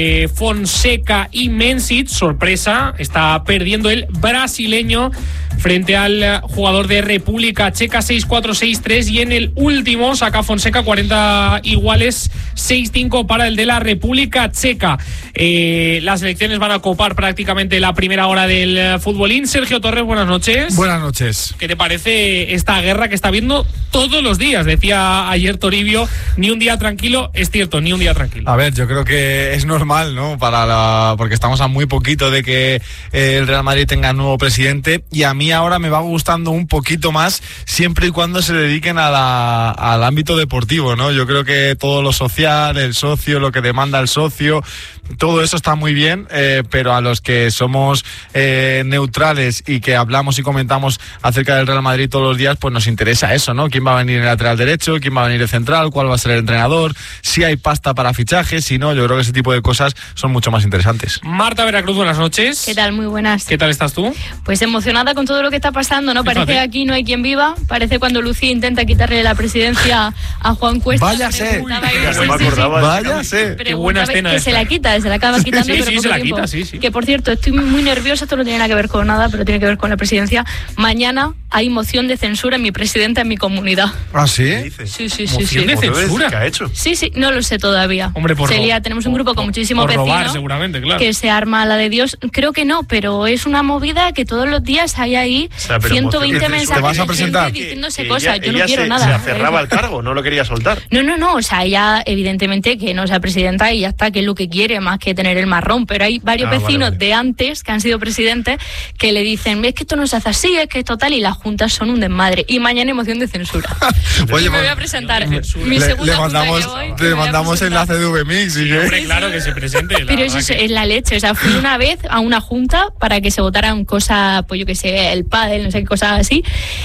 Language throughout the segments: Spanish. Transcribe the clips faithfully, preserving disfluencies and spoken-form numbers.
Eh, Fonseca y Mensic, sorpresa, está perdiendo el brasileño frente al jugador de República Checa, seis cuatro, seis tres, y en el último saca Fonseca cuarenta iguales, seis cinco para el de la República Checa. Eh, las elecciones van a copar prácticamente la primera hora del futbolín. Sergio Torres, buenas noches. Buenas noches. ¿Qué te parece esta guerra que está viendo todos los días? Decía ayer Toribio, ni un día tranquilo. Es cierto, ni un día tranquilo. A ver, yo creo que es normal, ¿no? Para la, porque estamos a muy poquito de que eh, el Real Madrid tenga nuevo presidente, y a mí ahora me va gustando un poquito más siempre y cuando se dediquen a la, al ámbito deportivo, ¿no? Yo creo que todo lo social, el socio, lo que demanda el socio, todo eso está muy bien, eh, pero a los que somos eh, neutrales y que hablamos y comentamos acerca del Real Madrid todos los días, pues nos interesa eso, ¿no? ¿Quién va a venir en el lateral derecho? ¿Quién va a venir el central? ¿Cuál va a ser el entrenador? Si hay pasta para fichajes, si no, yo creo que ese tipo de cosas son mucho más interesantes. Marta Veracruz, buenas noches. ¿Qué tal? Muy buenas. ¿Qué tal estás tú? Pues emocionada con todo lo que está pasando, ¿no? Fíjate. Parece que aquí no hay quien viva. Parece cuando Lucía intenta quitarle la presidencia a Juan Cuesta. Váyase. Váyase. Váyase. Qué buena escena que esta. se la quita, se la acaba quitando. Sí, pero sí, poco se la tiempo. quita, sí, sí. Que por cierto, estoy muy nerviosa, esto no tiene nada que ver con nada, pero tiene que ver con la presidencia. Mañana hay moción de censura en mi presidenta, en mi comunidad. ¿Ah, sí? Sí, sí, sí, sí. ¿Moción de censura? ¿Qué ha hecho? Sí, sí, no lo sé todavía. Hombre, por Sería, ro- tenemos un grupo con por- muchísimos por robar, vecinos seguramente, claro. que se arma la de Dios. Creo que no, pero es una movida que todos los días hay ahí O sea, pero ciento veinte moción de mensajes ¿Te vas a de presentar? gente diciéndose Que cosas. ella- Yo no ella quiero se, nada. se aferraba al cargo, no lo quería soltar. No, no, no, o sea, ella evidentemente que no sea presidenta y ya está, que es lo que quiere, más que tener el marrón, pero hay varios Ah, vale, vecinos vale. de antes que han sido presidentes que le dicen, es que esto no se hace así, es que esto tal, y las juntas son un desmadre. Y mañana hay moción de censura. Oye, y me voy pues, a presentar censura. mi le, segunda le mandamos, junta que voy, le me voy a mandamos presentar. enlace de V-Mix. ¿Y qué? Hombre, claro que se presente. la Pero eso verdad es, que- es la leche, o sea, fui una vez a una junta para que se votaran cosas, pues yo que sé, el pádel, no sé qué cosas así,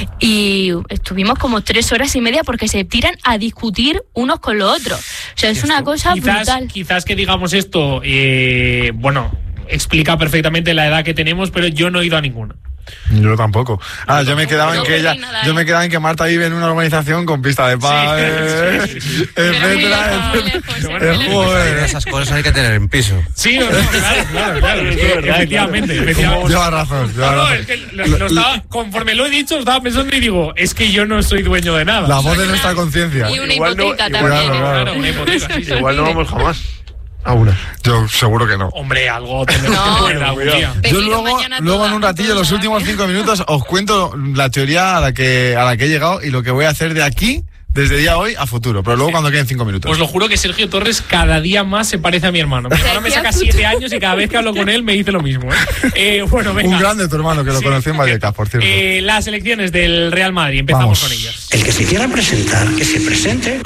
y estuvimos como tres horas y media porque se tiran a discutir unos con los otros. O sea, es una cosa quizás, brutal. Quizás que digamos esto, eh, bueno, explica perfectamente la edad que tenemos, pero yo no he ido a ninguna. Yo tampoco. Ah, yo me he quedado en No que ella, perdí nada, yo me ¿eh? he quedado en que Marta vive en una urbanización con pista de pádel, Sí, sí, sí, sí. Pero muy etcétera, lejos, muy etcétera. lejos, Bueno, muy Eh, lejos. joder. Esas cosas hay que tener en piso. Sí, no, no, claro, claro, claro. Es que, efectivamente, efectivamente. Lleva razón, lleva No, no, razón. es que lo- lo estaba- conforme lo he dicho, estaba pensando y digo, es que yo no soy dueño de nada. La voz de nuestra conciencia. Y una Igual no- hipoteca igual también. no, ¿eh? claro. Claro, una hipoteca, sí, sí. Igual no vamos jamás a una. Yo seguro que no. Hombre, algo tendremos No. que poner algún día. Yo Pepino luego, mañana luego toda, en un ratillo, toda los la últimos tarde. cinco minutos, os cuento la teoría a la que a la que he llegado y lo que voy a hacer de aquí, desde día hoy a futuro. Pero luego cuando queden cinco minutos. Os lo juro que Sergio Torres cada día más se parece a mi hermano. Mi hermano me saca siete años y cada vez que hablo con él me dice lo mismo. ¿eh? Eh, bueno, venga. Un grande tu hermano que lo Sí. conocí en Vallecas, por cierto. Eh, las elecciones del Real Madrid, empezamos Vamos. con ellas. El que se quiera presentar, que se presente.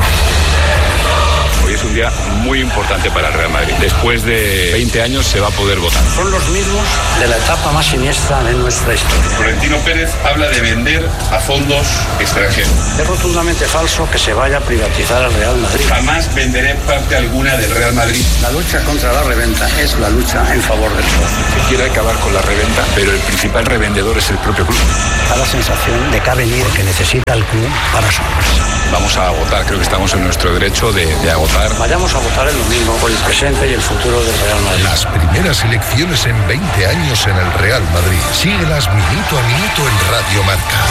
Hoy es un día muy importante para el Real Madrid. Después de veinte años se va a poder votar. Son los mismos de la etapa más siniestra de nuestra historia. Florentino Pérez habla de vender a fondos extranjeros. Es rotundamente falso que se vaya a privatizar el Real Madrid. Jamás venderé parte alguna del Real Madrid. La lucha contra la reventa es la lucha en favor del socio. Se quiere acabar con la reventa, pero el principal revendedor es el propio club. Da la sensación de que ha venido que necesita el club para su empresa. Vamos a votar, creo que estamos en nuestro derecho de, de agotar. Vayamos a votar el domingo por el presente y el futuro del Real Madrid. Las primeras elecciones en veinte años en el Real Madrid. Síguelas minuto a minuto en Radio Marca.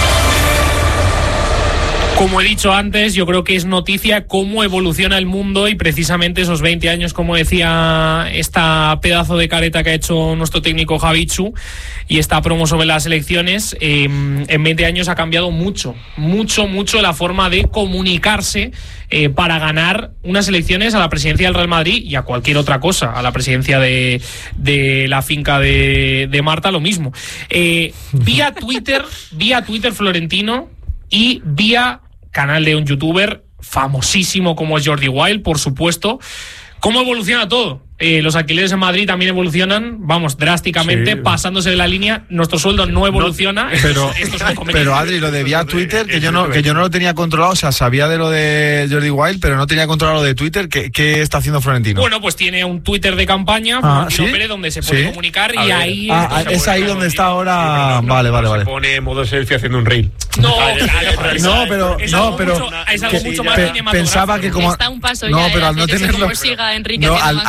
Como he dicho antes, yo creo que es noticia cómo evoluciona el mundo y precisamente esos veinte años, como decía esta pedazo de careta que ha hecho nuestro técnico Javichu y esta promo sobre las elecciones, eh, en veinte años ha cambiado mucho, mucho, mucho la forma de comunicarse eh, para ganar unas elecciones a la presidencia del Real Madrid y a cualquier otra cosa, a la presidencia de, de la finca de, de Marta, lo mismo. Eh, vía Twitter, vía Twitter Florentino y vía canal de un youtuber famosísimo como es Jordi Wild, por supuesto. ¿Cómo evoluciona todo? Eh, los alquileres en Madrid también evolucionan, vamos, drásticamente, Sí. pasándose de la línea. Nuestro sueldo no evoluciona. Pero, esto, esto es un inconveniente. pero Adri, lo de vía Twitter, que yo no que yo no lo tenía controlado, o sea, sabía de lo de Jordi Wild, pero no tenía controlado lo de Twitter. ¿Qué, qué está haciendo Florentino? Bueno, pues tiene un Twitter de campaña, Ah, Florentino ¿sí? Pérez, donde se puede ¿Sí? comunicar A y ver. ahí... Ah, esto se es puede ahí ver. donde está ahora. Sí, pero no, vale, vale, no vale. Se pone modo selfie haciendo un reel. No, Ah, claro, No, pero es no, algo pero mucho, es algo que- mucho pe- más cinematográfico. pensaba que como Está un paso no, ya, pero eh, al no hacer eso tenerlo, como siga Enrique no, haciendo al, más al no cosas. tenerlo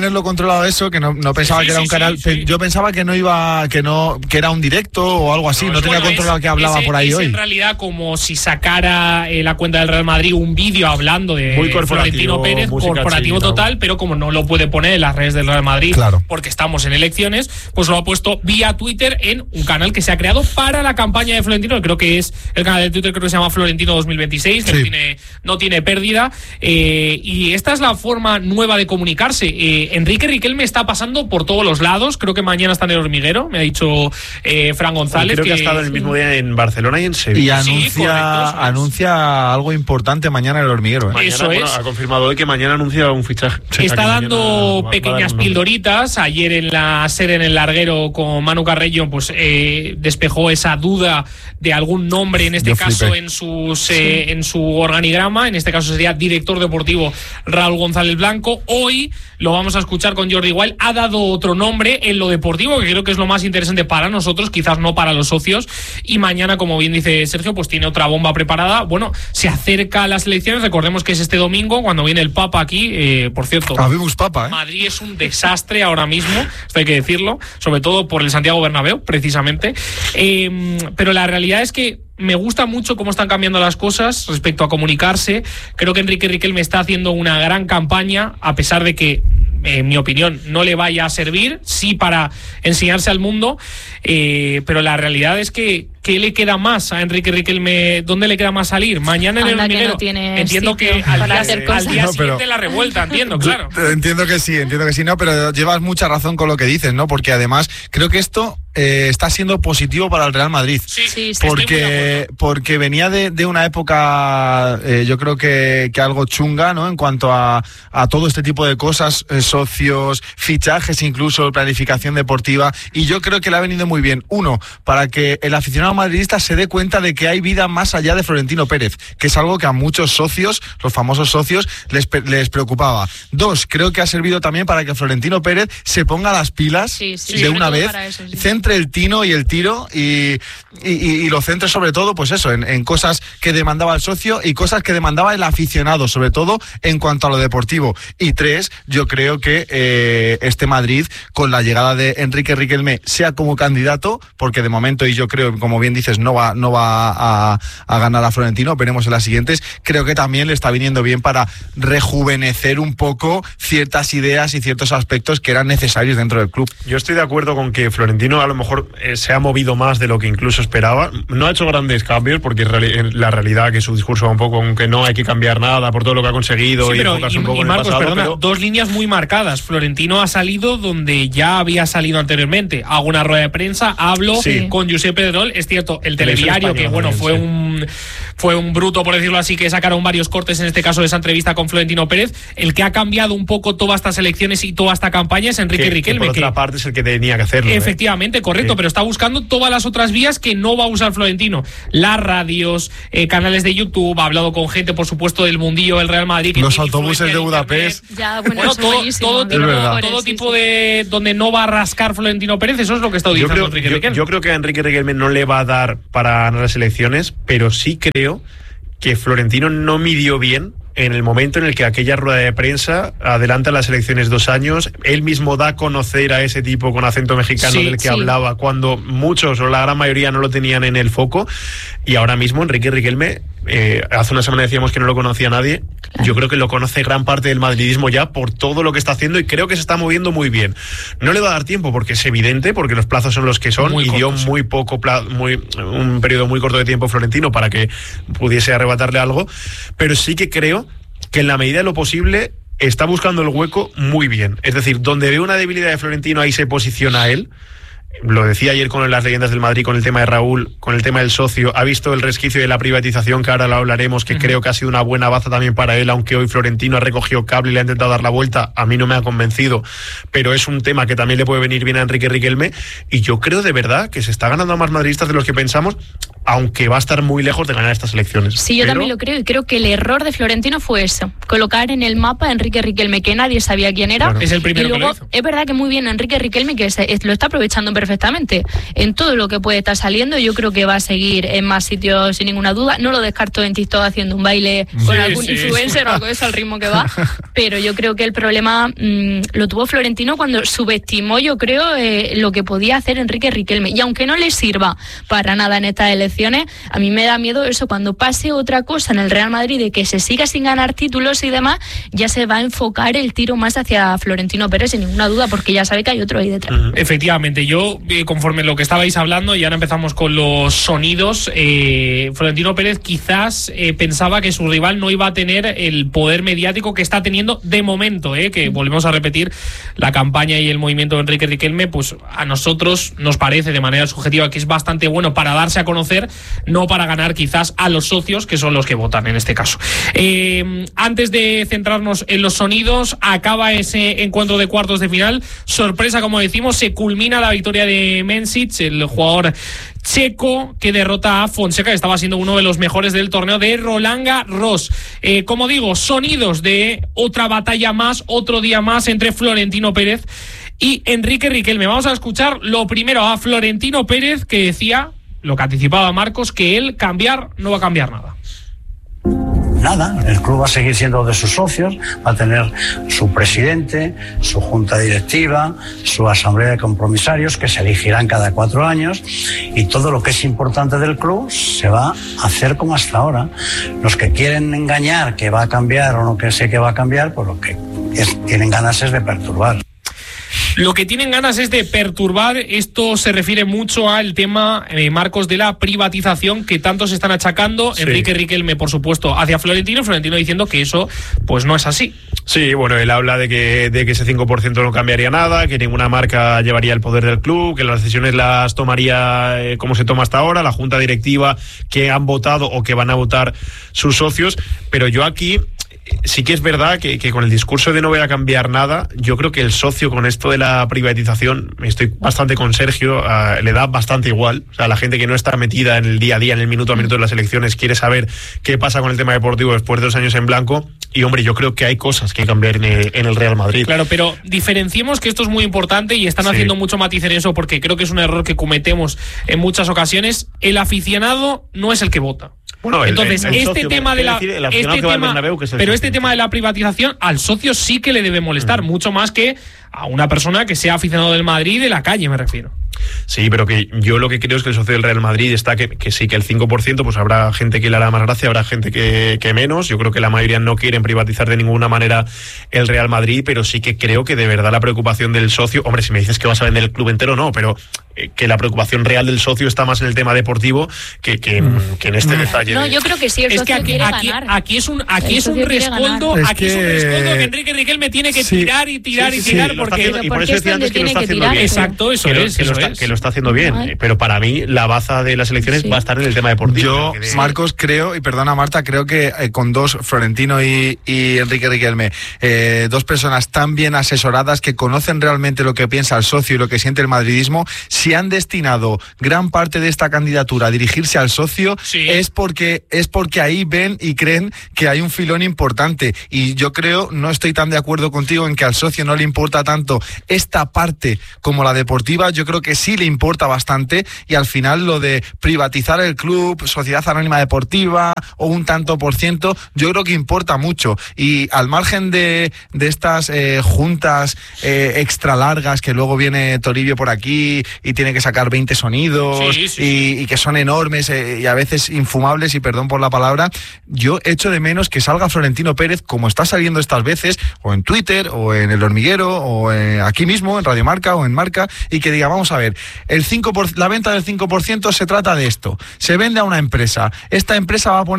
tenerlo controlado eso, que no, no pensaba Sí, que era sí, un canal, sí, pe- sí. yo pensaba que no iba, que no, que era un directo o algo así, no, Bueno, tenía controlado es- que hablaba es- por ahí es hoy. en realidad como si sacara eh, la cuenta del Real Madrid un vídeo hablando de Muy corporativo, Florentino Pérez, música corporativo china, total, pero como no lo puede poner en las redes del Real Madrid, Claro. porque estamos en elecciones, pues lo ha puesto vía Twitter en un canal que se ha creado para la campaña de Florentino, que creo que es el canal de Twitter, creo que se llama Florentino dos mil veintiséis, que Sí. no, tiene, no tiene pérdida. Eh, y esta es la forma nueva de comunicarse. Eh, Enrique Riquelme está pasando por todos los lados, creo que mañana está en el hormiguero, me ha dicho eh, Fran González. Creo que, ha estado en el mismo día en Barcelona y en Sevilla. Y Sí, anuncia, correcto, eso es. anuncia algo importante mañana en el hormiguero. ¿eh? Mañana, Eso bueno, es. ha confirmado hoy que mañana anuncia un fichaje. O sea, Está que mañana dando va- va a dar pequeñas un nombre. pildoritas. Ayer en la serie en el larguero con Manu Carreño, pues eh, despejó esa duda de algún nombre, en este Yo caso flipé. en sus eh, en su organigrama. En este caso sería director deportivo Raúl González Blanco. Hoy lo vamos a escuchar con Jordi Wild. Ha dado otro nombre en lo deportivo, que creo que es lo más interesante para nosotros, quizás no para los socios. Y mañana, como bien dice Sergio, pues tiene otra bomba preparada. Bueno, se acerca a las elecciones. Recordemos que es este domingo cuando viene el Papa aquí. Eh, por cierto, Habemos papa, ¿eh? Madrid es un desastre ahora mismo, esto hay que decirlo, sobre todo por el Santiago Bernabéu, precisamente. Eh, pero la realidad es que me gusta mucho cómo están cambiando las cosas respecto a comunicarse. Creo que Enrique Riquelme está haciendo una gran campaña, a pesar de que, en mi opinión, no le vaya a servir, sí para enseñarse al mundo, eh, pero la realidad es que ¿qué le queda más a Enrique Riquelme? ¿Dónde le queda más salir? Mañana en el Anda que hormiguero. no tiene Entiendo sitio que al para día, hacer al cosas. día No, pero- siguiente la revuelta, entiendo, claro. Yo entiendo que sí, entiendo que sí, no, pero llevas mucha razón con lo que dices, ¿no? Porque además creo que esto eh, está siendo positivo para el Real Madrid. Sí, Sí, sí, estoy muy de Porque, acuerdo. porque venía de, de una época, eh, yo creo que, que algo chunga, ¿no? En cuanto a, a todo este tipo de cosas, eh, socios, fichajes, incluso planificación deportiva. Y yo creo que le ha venido muy bien. Uno, para que el aficionado madridista se dé cuenta de que hay vida más allá de Florentino Pérez, que es algo que a muchos socios, los famosos socios, les, pe- les preocupaba. Dos, creo que ha servido también para que Florentino Pérez se ponga las pilas Sí, sí, de sobre una todo vez, para eso, sí. centre el tino y el tiro y, y, y- y lo centre sobre todo, pues eso, en, en cosas que demandaba el socio y cosas que demandaba el aficionado, sobre todo en cuanto a lo deportivo. Y tres, yo creo que eh, este Madrid, con la llegada de Enrique Riquelme, sea como candidato, porque de momento, y yo creo, como bien dices, no va, no va a, a ganar a Florentino, veremos en las siguientes, creo que también le está viniendo bien para rejuvenecer un poco ciertas ideas y ciertos aspectos que eran necesarios dentro del club. Yo estoy de acuerdo con que Florentino a lo mejor eh, se ha movido más de lo que incluso esperaba. No ha hecho grandes cambios porque en reali- en la realidad que su discurso va un poco, aunque no hay que cambiar nada por todo lo que ha conseguido Sí, y pero, enfocarse y, un poco y en Marcos, el pasado. perdona, pero- dos líneas muy marcadas. Florentino ha salido donde ya había salido anteriormente. Hago una rueda de prensa, hablo Sí. con Josep Pedrol. Es cierto, el Televisión telediario, que española bueno, también, fue sí. un fue un bruto, por decirlo así, que sacaron varios cortes en este caso de esa entrevista con Florentino Pérez. El que ha cambiado un poco todas estas elecciones y toda esta campaña es Enrique que, que Riquelme. por que- otra parte es el que tenía que hacerlo. ¿eh? Efectivamente, correcto, Sí. pero está buscando todas las otras vías que no va a usar Florentino. Las radios, eh, canales de YouTube, ha hablado con gente, por supuesto, del mundillo del Real Madrid. que Los tiene autobuses influencia de en Budapest. Internet. Ya, bueno, Bueno, eso todo, es buenísimo, todo ¿no? tipo, Es verdad. todo Sí, tipo sí. de donde no va a rascar Florentino Pérez, eso es lo que está Yo utilizando creo, Enrique yo- Riquelme. yo creo que a Enrique Riquelme no le va a dar para ganar las elecciones, pero sí creo que Florentino no midió bien en el momento en el que aquella rueda de prensa adelanta las elecciones dos años. Él mismo da a conocer a ese tipo con acento mexicano Sí, del que sí. hablaba cuando muchos o la gran mayoría no lo tenían en el foco. Y ahora mismo Enrique Riquelme, eh, hace una semana decíamos que no lo conocía nadie. Yo creo que lo conoce gran parte del madridismo ya por todo lo que está haciendo y creo que se está moviendo muy bien. No le va a dar tiempo porque es evidente, porque los plazos son los que son Muy y dio cortos. muy poco pla- muy un periodo muy corto de tiempo Florentino para que pudiese arrebatarle algo, pero sí que creo que en la medida de lo posible está buscando el hueco muy bien. Es decir, donde ve una debilidad de Florentino, ahí se posiciona él. Lo decía ayer con las leyendas del Madrid, con el tema de Raúl, con el tema del socio. Ha visto el resquicio de la privatización, que ahora lo hablaremos, que uh-huh. creo que ha sido una buena baza también para él, aunque hoy Florentino ha recogido cable y le ha intentado dar la vuelta. A mí no me ha convencido, pero es un tema que también le puede venir bien a Enrique Riquelme. Y yo creo de verdad que se está ganando a más madridistas de los que pensamos. aunque va a estar muy lejos de ganar estas elecciones. Sí, yo Pero... también lo creo, y creo que el error de Florentino fue eso, colocar en el mapa a Enrique Riquelme, que nadie sabía quién era. Claro. Es el primero y luego, que lo hizo. Es verdad que muy bien Enrique Riquelme, que se, es, lo está aprovechando perfectamente en todo lo que puede estar saliendo. Yo creo que va a seguir en más sitios sin ninguna duda. No lo descarto en TikTok haciendo un baile con Sí, algún sí, influencer sí. o algo de eso al ritmo que va, pero yo creo que el problema mmm, lo tuvo Florentino cuando subestimó, yo creo, eh, lo que podía hacer Enrique Riquelme. Y aunque no le sirva para nada en estas elecciones, a mí me da miedo eso, cuando pase otra cosa en el Real Madrid, de que se siga sin ganar títulos y demás, ya se va a enfocar el tiro más hacia Florentino Pérez, sin ninguna duda, porque ya sabe que hay otro ahí detrás. Uh-huh. Efectivamente, yo, eh, conforme lo que estabais hablando, y ahora empezamos con los sonidos, eh, Florentino Pérez quizás eh, pensaba que su rival no iba a tener el poder mediático que está teniendo de momento, eh, que volvemos a repetir, la campaña y el movimiento de Enrique Riquelme, pues a nosotros nos parece de manera subjetiva que es bastante bueno para darse a conocer, no para ganar quizás a los socios, que son los que votan en este caso. Eh, antes de centrarnos en los sonidos, acaba ese encuentro de cuartos de final. Sorpresa, como decimos, se culmina la victoria de Mencic, el jugador checo que derrota a Fonseca, que estaba siendo uno de los mejores del torneo, de Roland Garros. Eh, como digo, sonidos de otra batalla más, otro día más entre Florentino Pérez y Enrique Riquelme. Vamos a escuchar lo primero a Florentino Pérez, que decía lo que anticipaba Marcos, que él cambiar no va a cambiar nada. Nada, el club va a seguir siendo de sus socios, va a tener su presidente, su junta directiva, su asamblea de compromisarios que se elegirán cada cuatro años, y todo lo que es importante del club se va a hacer como hasta ahora. Los que quieren engañar que va a cambiar o no que sé que va a cambiar, pues lo que es, tienen ganas es de perturbar. Lo que tienen ganas es de perturbar. Esto se refiere mucho al tema, eh, Marcos, de la privatización que tanto se están achacando. Sí. Enrique Riquelme, por supuesto, hacia Florentino, Florentino diciendo que eso pues no es así. Sí, bueno, él habla de que, de que ese cinco por ciento no cambiaría nada, que ninguna marca llevaría el poder del club, que las decisiones las tomaría eh, como se toma hasta ahora, la junta directiva que han votado o que van a votar sus socios. Pero yo aquí... sí que es verdad que, que con el discurso de no voy a cambiar nada, yo creo que el socio con esto de la privatización, estoy bastante con Sergio, uh, le da bastante igual. O sea, la gente que no está metida en el día a día, en el minuto a minuto de las elecciones, quiere saber qué pasa con el tema deportivo después de dos años en blanco. Y hombre, yo creo que hay cosas que cambiar en el, en el Real Madrid. Claro, pero diferenciemos que esto es muy importante y están sí. haciendo mucho matiz en eso, porque creo que es un error que cometemos en muchas ocasiones. El aficionado no es el que vota. Bueno, el, entonces el, el este socio, tema de la decir, este tema, pero socio. este tema de la privatización al socio sí que le debe molestar, mm. mucho más que a una persona que sea aficionado del Madrid, de la calle me refiero. Sí, pero que yo lo que creo es que el socio del Real Madrid está que, que sí, que el cinco por ciento, pues habrá gente que le hará más gracia, habrá gente que, que menos. Yo creo que la mayoría no quieren privatizar de ninguna manera el Real Madrid, pero sí que creo que de verdad la preocupación del socio, hombre, si me dices que vas a vender el club entero, no, pero eh, que la preocupación real del socio está más en el tema deportivo que, que, mm. que en este mm. detalle. No, yo creo que sí, el es socio que aquí, quiere aquí, ganar. Aquí es un, aquí es un rescoldo, es aquí que... es un rescoldo que Enrique Riquelme tiene que sí. tirar y tirar sí, y sí, tirar sí, porque... haciendo, y por eso decía antes que lo está haciendo tirar, bien. Exacto, eso que lo, es, que, eso lo está, es. que lo está haciendo bien. Ay. Pero para mí la baza de las elecciones sí. va a estar en el tema deportivo. Yo, Marcos, creo, y perdona Marta, creo que eh, con dos, Florentino y, y Enrique Riquelme, eh, dos personas tan bien asesoradas que conocen realmente lo que piensa el socio y lo que siente el madridismo, si han destinado gran parte de esta candidatura a dirigirse al socio, sí. es porque es porque ahí ven y creen que hay un filón importante. Y yo creo, no estoy tan de acuerdo contigo en que al socio no le importa tanto esta parte como la deportiva. Yo creo que sí le importa bastante, y al final lo de privatizar el club, Sociedad Anónima Deportiva o un tanto por ciento, yo creo que importa mucho. Y al margen de, de estas eh, juntas eh, extra largas que luego viene Toribio por aquí y tiene que sacar veinte sonidos sí, sí, y, sí. y que son enormes eh, y a veces infumables, y perdón por la palabra, yo echo de menos que salga Florentino Pérez como está saliendo estas veces, o en Twitter o en El Hormiguero o eh, aquí mismo en Radio Marca o en Marca, y que diga, vamos a ver, el cinco por ciento, la venta del cinco por ciento se trata de esto, se vende a una empresa, esta empresa va a poner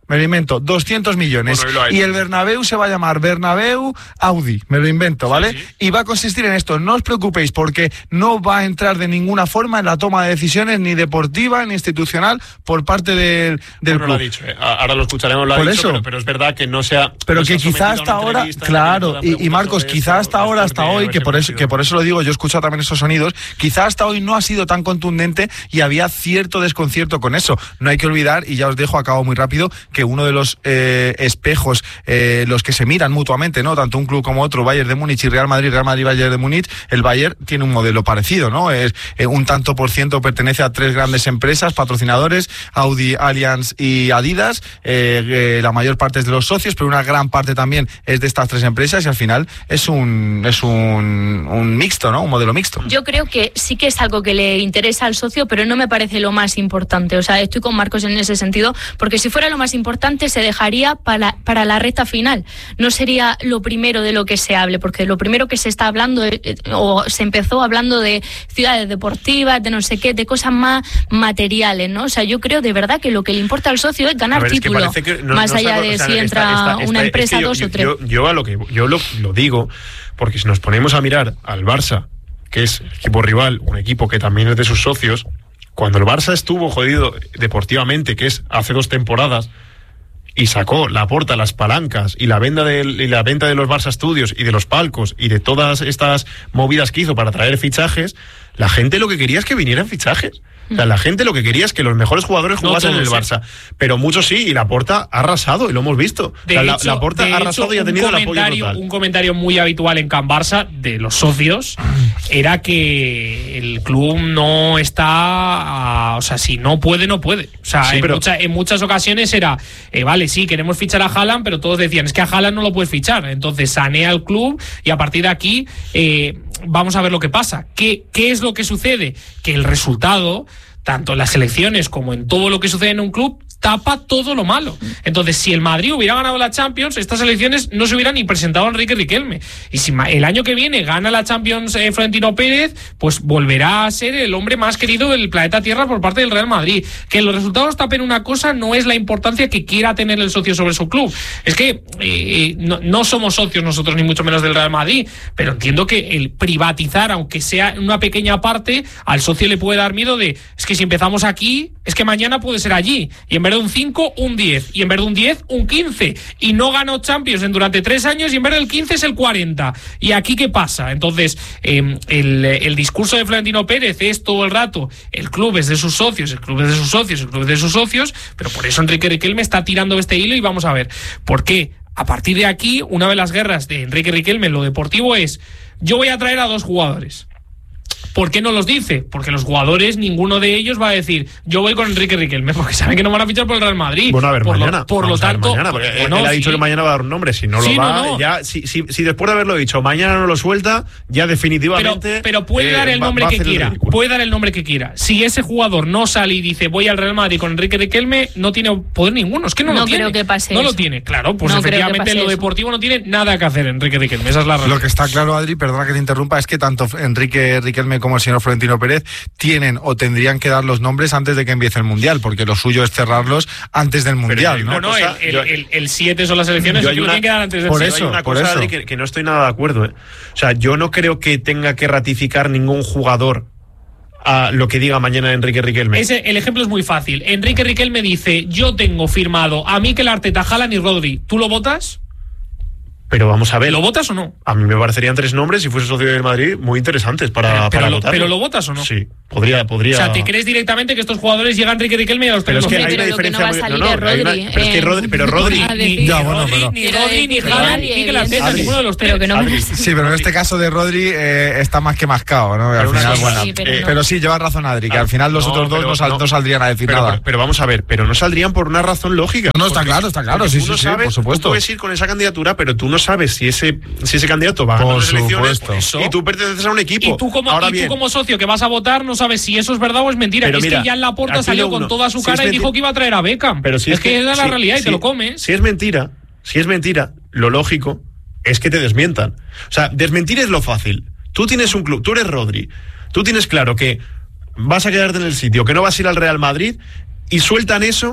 me lo invento, doscientos millones. Bueno, y, y el Bernabéu se va a llamar Bernabéu Audi, me lo invento, ¿vale? Sí, sí. Y va a consistir en esto, no os preocupéis porque no va a entrar de ninguna forma en la toma de decisiones ni deportiva ni institucional por parte del, del bueno, club. Lo ha dicho, ¿eh? Ahora lo escucharemos, lo ha por dicho, eso. Pero, pero es verdad que no sea... Pero no que se quizá hasta ahora, claro, y, y Marcos, quizá hasta ahora, hasta hoy, que por, eso, que por eso lo digo, yo he escuchado también esos sonidos, quizá hasta hoy no ha sido tan contundente y había cierto desconcierto con eso. No hay que olvidar, y ya os dejo, acabo muy rápido, que uno de los eh, espejos, eh, los que se miran mutuamente, ¿no? Tanto un club como otro, Bayern de Múnich y Real Madrid, Real Madrid, Bayern de Múnich, el Bayern tiene un modelo parecido, ¿no? Es eh, un tanto por ciento pertenece a tres grandes empresas, patrocinadores, Audi, Allianz y Adidas, eh, eh, la mayor parte es de los socios, pero una gran parte también es de estas tres empresas y al final es un es un, un mixto, ¿no? Un modelo mixto. Yo creo que sí que es algo que le interesa al socio, pero no me parece lo más importante. O sea, estoy con Marcos en ese sentido, porque si fuera lo más importante se dejaría para, para la recta final. No sería lo primero de lo que se hable, porque lo primero que se está hablando, eh, o se empezó hablando de ciudades deportivas, de no sé qué, de cosas más materiales, ¿no? O sea, yo creo de verdad que lo que le importa al socio es ganar ver, título, es que no, más no allá de o sea, si entra esta, esta, una empresa, es que yo, dos yo, o tres. Yo, yo a lo que yo lo, lo digo, porque si nos ponemos a mirar al Barça, que es el equipo rival, un equipo que también es de sus socios, cuando el Barça estuvo jodido deportivamente, que es hace dos temporadas, y sacó Laporta las palancas y la venta de, y la venta de los Barça Studios y de los palcos y de todas estas movidas que hizo para traer fichajes, la gente lo que quería es que vinieran fichajes. O sea, la gente lo que quería es que los mejores jugadores jugasen no en el Barça. Pero muchos sí, y Laporta ha arrasado, y lo hemos visto. De o sea, hecho, la, Laporta ha arrasado y ha tenido el apoyo total. Un comentario muy habitual en Can Barça de los socios era que el club no está... O sea, si no puede, no puede. O sea, sí, en, pero... mucha, en muchas ocasiones era, eh, vale, sí, queremos fichar a Haaland, pero todos decían, es que a Haaland no lo puedes fichar. Entonces sanea el club y a partir de aquí... Eh, vamos a ver lo que pasa. ¿Qué, ¿Qué es lo que sucede? Que el resultado, tanto en las elecciones como en todo lo que sucede en un club, tapa todo lo malo. Entonces, si el Madrid hubiera ganado la Champions, estas elecciones no se hubieran ni presentado a Enrique Riquelme. Y si el año que viene gana la Champions eh, Florentino Pérez, pues volverá a ser el hombre más querido del planeta Tierra por parte del Real Madrid. Que los resultados tapen una cosa no es la importancia que quiera tener el socio sobre su club. Es que eh, no, no somos socios nosotros, ni mucho menos del Real Madrid, pero entiendo que el privatizar, aunque sea una pequeña parte, al socio le puede dar miedo de, es que si empezamos aquí, es que mañana puede ser allí. Y en vez de un cinco, un diez. Y en vez de un diez, un quince. Y no ganó Champions en durante tres años y en vez del quince es el cuarenta. ¿Y aquí qué pasa? Entonces, eh, el, el discurso de Florentino Pérez es todo el rato, el club es de sus socios, el club es de sus socios, el club es de sus socios, pero por eso Enrique Riquelme está tirando este hilo y vamos a ver por qué. A partir de aquí, una de las guerras de Enrique Riquelme en lo deportivo es, yo voy a traer a dos jugadores. ¿Por qué no los dice? Porque los jugadores, ninguno de ellos va a decir, yo voy con Enrique Riquelme, porque saben que no van a fichar por el Real Madrid. Bueno, a ver, por mañana. Lo, por lo tanto, mañana, porque bueno, él ha sí. dicho que mañana va a dar un nombre. Si no sí, lo va, no, no. ya, si, si, si después de haberlo dicho, mañana no lo suelta, ya definitivamente. Pero, pero puede eh, dar el nombre va, va que quiera. Puede dar el nombre que quiera. Si ese jugador no sale y dice, voy al Real Madrid con Enrique Riquelme, no tiene poder ninguno. Es que no, no lo tiene. No creo que pase No eso. lo tiene. Claro, pues no efectivamente en lo eso. deportivo no tiene nada que hacer Enrique Riquelme. Esa es la realidad. Lo que está claro, Adri, perdona que te interrumpa, es que tanto Enrique Riquelme como el señor Florentino Pérez tienen o tendrían que dar los nombres antes de que empiece el Mundial, porque lo suyo es cerrarlos antes del Mundial, pero, ¿no? No, no, el, el, el, el siete son las elecciones, yo y lo una, tienen que dar antes del por siete. eso, hay una por cosa, eso. Adri, que, que no estoy nada de acuerdo, ¿eh? O sea, yo no creo que tenga que ratificar ningún jugador a lo que diga mañana Enrique Riquelme. Ese, el ejemplo es muy fácil. Enrique Riquelme dice, yo tengo firmado a Mikel Arteta, Haaland y Rodri. ¿Tú lo votas? Pero vamos a ver. ¿Lo votas o no? A mí me parecerían tres nombres, si fuese socio del Madrid, muy interesantes para, pero, para pero, votar. ¿Pero lo votas o no? Sí, podría, podría. O sea, ¿te crees directamente que estos jugadores llegan a Enrique Riquelme y a los pero es que sí, hay pero una lo que diferencia no va a muy salir no, no, es Rodri, una, pero es que eh, Rodri, pero Rodri a ni, decir. Ni Ya, Rodri, bueno, pero- ni Rodri, ni Pero Haaland, nadie, ni Mikel Arteta, Adri. ninguno de los tres. Pero que no- Adri, Sí, pero en este caso de Rodri eh, está más que mascado, ¿no? Al Pero una final, cosa, bueno, sí, pero eh, no. pero sí, llevas razón, Adri, que al final los No, otros dos pero no, sal- no. no saldrían a decir pero, nada. pero, pero vamos a ver, pero no saldrían por una razón lógica. No, no, está Porque- claro, está claro, porque sí, tú no sí, sí, sabes, por supuesto. Tú puedes ir con esa candidatura, pero tú no sabes si ese, si ese candidato va a ganar Por las elecciones supuesto. y tú perteneces a un equipo. Y tú, como, Ahora y tú bien, como socio que vas a votar no sabes si eso es verdad o es mentira. Pero Es mira, que ya Laporta aquí salió lo con uno. toda su Si cara es y dijo menti- que iba a traer a Beckham. Pero si es, es que que- es la si- realidad y si- te lo comes. Si es mentira, si es mentira, lo lógico es que te desmientan. O sea, desmentir es lo fácil. Tú tienes un club, tú eres Rodri, tú tienes claro que vas a quedarte en el sitio, que no vas a ir al Real Madrid y sueltan eso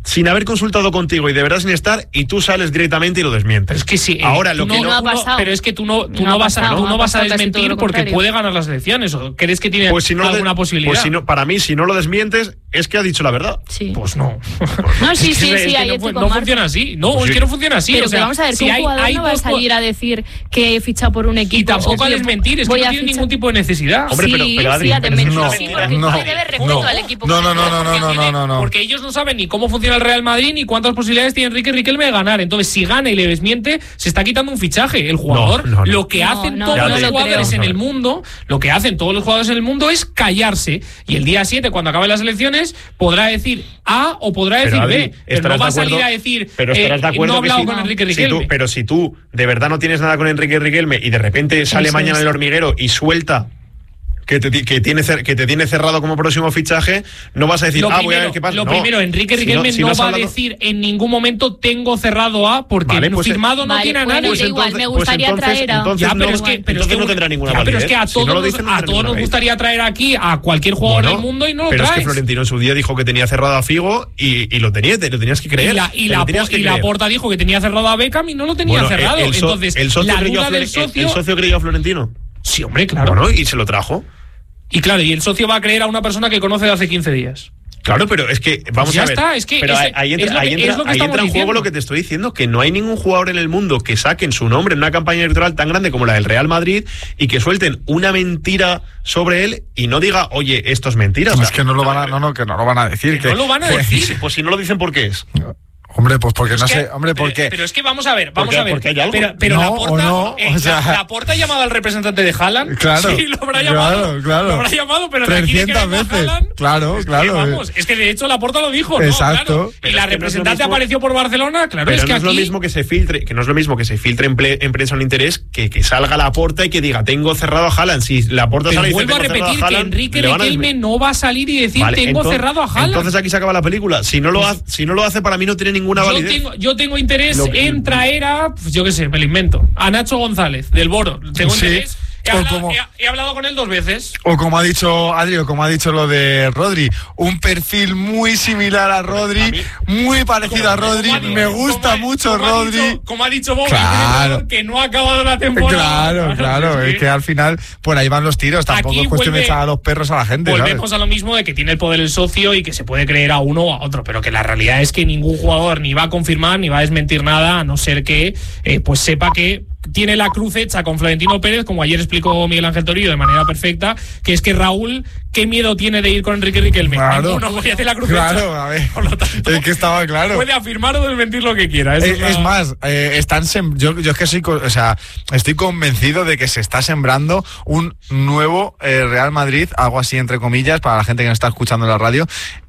sin haber consultado contigo y de verdad sin estar, y tú sales directamente y lo desmientes. Pero es que sí, eh, ahora lo no, que no, no ha tú no- pasado. pero es que tú no, tú No no ha vas a, pasado, tú no ha vas a pasado casi todo desmentir lo porque contrario. puede ganar las elecciones. ¿O crees que tiene pues si no lo de- alguna posibilidad? Pues si no, para mí, si no lo desmientes, es que ha dicho la verdad. Sí. Pues no. No, sí, Es que- sí, es sí, que ahí no, estoy fu- con no Marta. funciona así. No, Pues es sí. que no funciona así. Pero o sea, que vamos a ver, si que un hay, jugador hay no va a dos salir a decir que he fichado por un equipo. y tampoco o a que desmentir, es que voy no a tiene fichar- ningún tipo de necesidad. Hombre, pero- sí, pero, Adri, sí, a pero eso es desmentir, una sí, mentira. porque No, tú le debes respeto no, al equipo. no, que no, no, tiene, no, porque no, tiene- no, no. Porque ellos no saben ni cómo funciona el Real Madrid ni cuántas posibilidades tiene Enrique Riquelme de ganar. Entonces, si gana y le desmiente, se está quitando un fichaje. El jugador, No, no, no. lo que No, hacen no, todos no los lo jugadores creo. en el mundo, lo que hacen todos los jugadores en el mundo es callarse. Y el día siete, cuando acaben las elecciones, podrá decir A o podrá decir Pero, Adri, B. Pero estarás no va a de acuerdo- salir a decir pero estarás de eh, acuerdo no he que hablado si- con Enrique si Riquelme. tú- pero si tú de verdad no tienes nada con Enrique Riquelme y de repente sale Eso mañana es. el hormiguero y suelta que te, ti- que, tiene cer- que te tiene cerrado como próximo fichaje, no vas a decir, Lo ah, primero, voy a ver qué pasa. lo No. primero, Enrique Si Riquelme si no, has va a hablado- decir en ningún momento tengo cerrado A porque Vale, el pues, firmado no Vale, tiene a bueno, nadie. da igual, me pues gustaría entonces- traer a- entonces Ya, pero no- es que, pero es entonces que, no tendrá ninguna ya, pero es validez. que a Si no todos, lo nos- dicen, no a tendrá todos ninguna nos validez. gustaría traer aquí a cualquier jugador Bueno, del mundo y no lo pero es traes. que Florentino en su día dijo que tenía cerrado a Figo y, y lo tenías, te lo tenías que creer. y la, y te la, lo tenías que y la creer. Porta dijo que tenía cerrado a Beckham y no lo tenía Bueno, cerrado. el, el so- Entonces, el socio la creyó a duda del Flore- el- socio. el socio creyó a Florentino. Sí, hombre, claro. Bueno, y se lo trajo. Y claro, y el socio va a creer a una persona que conoce de hace quince días. Claro, pero es que vamos ya a ver. está, es que pero es- ahí, ahí entra, es lo ahí que- entra- es lo que ahí estamos entra en juego diciendo. lo que te estoy diciendo, que no hay ningún jugador en el mundo que saquen su nombre en una campaña electoral tan grande como la del Real Madrid y que suelten una mentira sobre él y no diga, oye, esto es mentira. O sea, Es que no lo van a, no, no, que no lo van a decir. Que no lo van a pues, decir. Pues si no lo dicen, ¿por qué es? Hombre, pues porque no Es que- sé, hombre, pero- porque Pero es que vamos a ver, vamos Porque- a ver. porque hay algo. Pero, pero No, la o Porta, no, eh, o sea- la, la Porta ha llamado al representante de Haaland. Claro, Sí, lo habrá llamado. claro, claro. Lo habrá llamado, pero de aquí de que trescientas venga veces. Haaland, Claro, es que, claro. vamos, es que de hecho la Porta lo dijo, ¿no? Exacto. Claro. Y Pero la es que no es lo representante mismo- apareció por Barcelona, claro, Pero es que no es aquí lo mismo que se filtre, que no es lo mismo que se filtre en, ple- en prensa un interés que, que salga la Porta y que diga, tengo cerrado a Haaland. Si la Porta Pero sale y dice, vuelvo a "Tengo cerrado repetir que Haaland", Enrique le van a Riquelme desmentir. no va a salir y decir Vale, tengo entonces- cerrado a Haaland. Entonces aquí se acaba la película. Si no lo, Pues- hace, si no lo hace, para mí no tiene ninguna yo validez. tengo, yo tengo interés Lo que- en traer a, pues yo qué sé, me lo invento, a Nacho González, del Boro. Tengo Sí, interés. He o hablado, como- he- he hablado con él dos veces. O como ha dicho Adri, o como ha dicho lo de Rodri, un perfil muy similar a Rodri, muy parecido a Rodri, Como ha dicho- me gusta como ha- mucho como ha Rodri. dicho- Como ha dicho Bob, Claro. que no ha acabado la temporada. Claro, claro, es que al final por ahí van los tiros, tampoco Aquí es cuestión de vuelve- echar a los perros a la gente, ¿sabes? Volvemos a lo mismo de que tiene el poder el socio y que se puede creer a uno o a otro, pero que la realidad es que ningún jugador ni va a confirmar ni va a desmentir nada, a no ser que eh, pues sepa que tiene la cruz hecha con Florentino Pérez, como ayer explicó Miguel Ángel Torillo de manera perfecta, que es que Raúl, ¿qué miedo tiene de ir con Enrique Riquelme? Claro. Ninguno, porque hace la cruz Claro, hecha. a ver, Por lo tanto, es que estaba claro. puede afirmar o desmentir lo que quiera. Eso Eh, es la- Es más, eh, están sem- yo, yo es que soy, co- o sea, estoy convencido de que se está sembrando un nuevo eh, Real Madrid, algo así entre comillas, para la gente que nos está escuchando en la radio,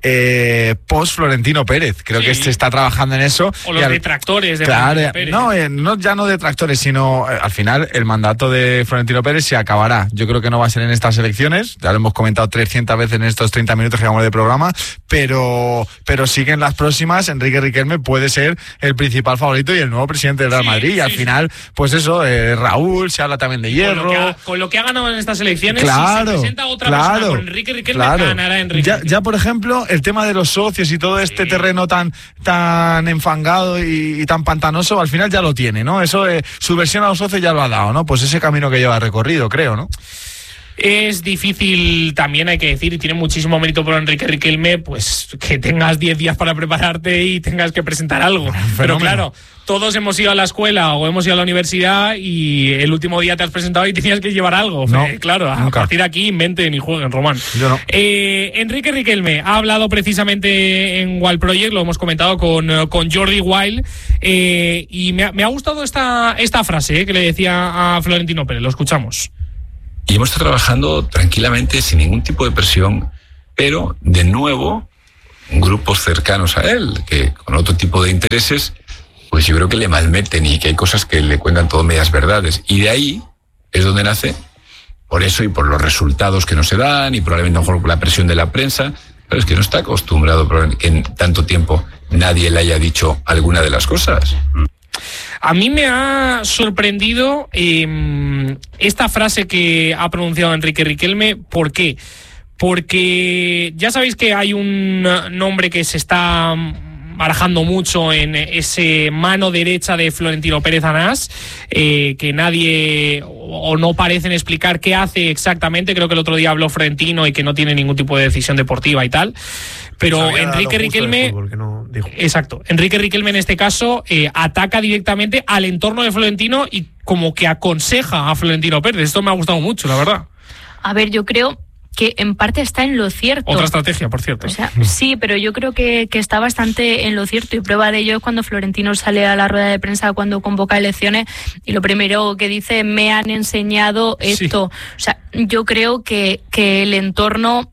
eh, post Florentino Pérez. Creo Sí. que se está trabajando en eso. O y los al- detractores de Claro, Florentino Pérez. no, eh, no, ya no detractores, sino eh, al final el mandato de Florentino Pérez se acabará. Yo creo que no va a ser en estas elecciones, ya lo hemos comentado trescientas veces en estos treinta minutos que llevamos de programa, pero, pero sí que en las próximas Enrique Riquelme puede ser el principal favorito y el nuevo presidente del Real Sí, Madrid. Y al sí, final, pues eso, eh, Raúl, se habla también de Con lo, Hierro. que ha, con lo que ha ganado en estas elecciones, si se Claro, presenta otra claro, persona con Enrique Riquelme, claro. ganará Enrique Ya, Riquelme. ya, por ejemplo, el tema de los socios y todo este Sí. terreno tan, tan enfangado y, y tan pantanoso, al final ya lo tiene, ¿no? Eso, eh, su versión a los socios ya lo ha dado, ¿no? Pues ese camino que lleva recorrido, creo, ¿no? Es difícil, también hay que decir, y tiene muchísimo mérito por Enrique Riquelme, pues que tengas diez días para prepararte y tengas que presentar algo. Pero claro, todos hemos ido a la escuela o hemos ido a la universidad y el último día te has presentado y tenías que llevar algo. No, Eh, claro, a nunca. partir de aquí inventen y jueguen, Román. Yo no. Eh, Enrique Riquelme ha hablado precisamente en Wild Project, lo hemos comentado con, eh, con Jordi Wild, eh, y me ha, me ha gustado esta, esta frase eh, que le decía a Florentino Pérez. Lo escuchamos. Y hemos estado trabajando tranquilamente, sin ningún tipo de presión, pero de nuevo, grupos cercanos a él, que con otro tipo de intereses, pues yo creo que le malmeten y que hay cosas que le cuentan todo medias verdades. Y de ahí es donde nace, por eso y por los resultados que no se dan y probablemente a lo mejor por la presión de la prensa, pero es que no está acostumbrado que en tanto tiempo nadie le haya dicho alguna de las cosas. A mí me ha sorprendido eh, esta frase que ha pronunciado Enrique Riquelme. ¿Por qué? Porque ya sabéis que hay un nombre que se está barajando mucho en ese mano derecha de Florentino Pérez Anás, eh, que nadie o, o no parecen explicar qué hace exactamente. Creo que el otro día habló Florentino y que no tiene ningún tipo de decisión deportiva y tal. Pero Enrique Riquelme, fútbol, no exacto, Enrique Riquelme en este caso eh, ataca directamente al entorno de Florentino y como que aconseja a Florentino Pérez. Esto me ha gustado mucho, la verdad. A ver, yo creo que en parte está en lo cierto. Otra estrategia, por cierto. O sea, sí, pero yo creo que, que está bastante en lo cierto, y prueba de ello es cuando Florentino sale a la rueda de prensa cuando convoca elecciones y lo primero que dice, me han enseñado esto. Sí. O sea, yo creo que, que el entorno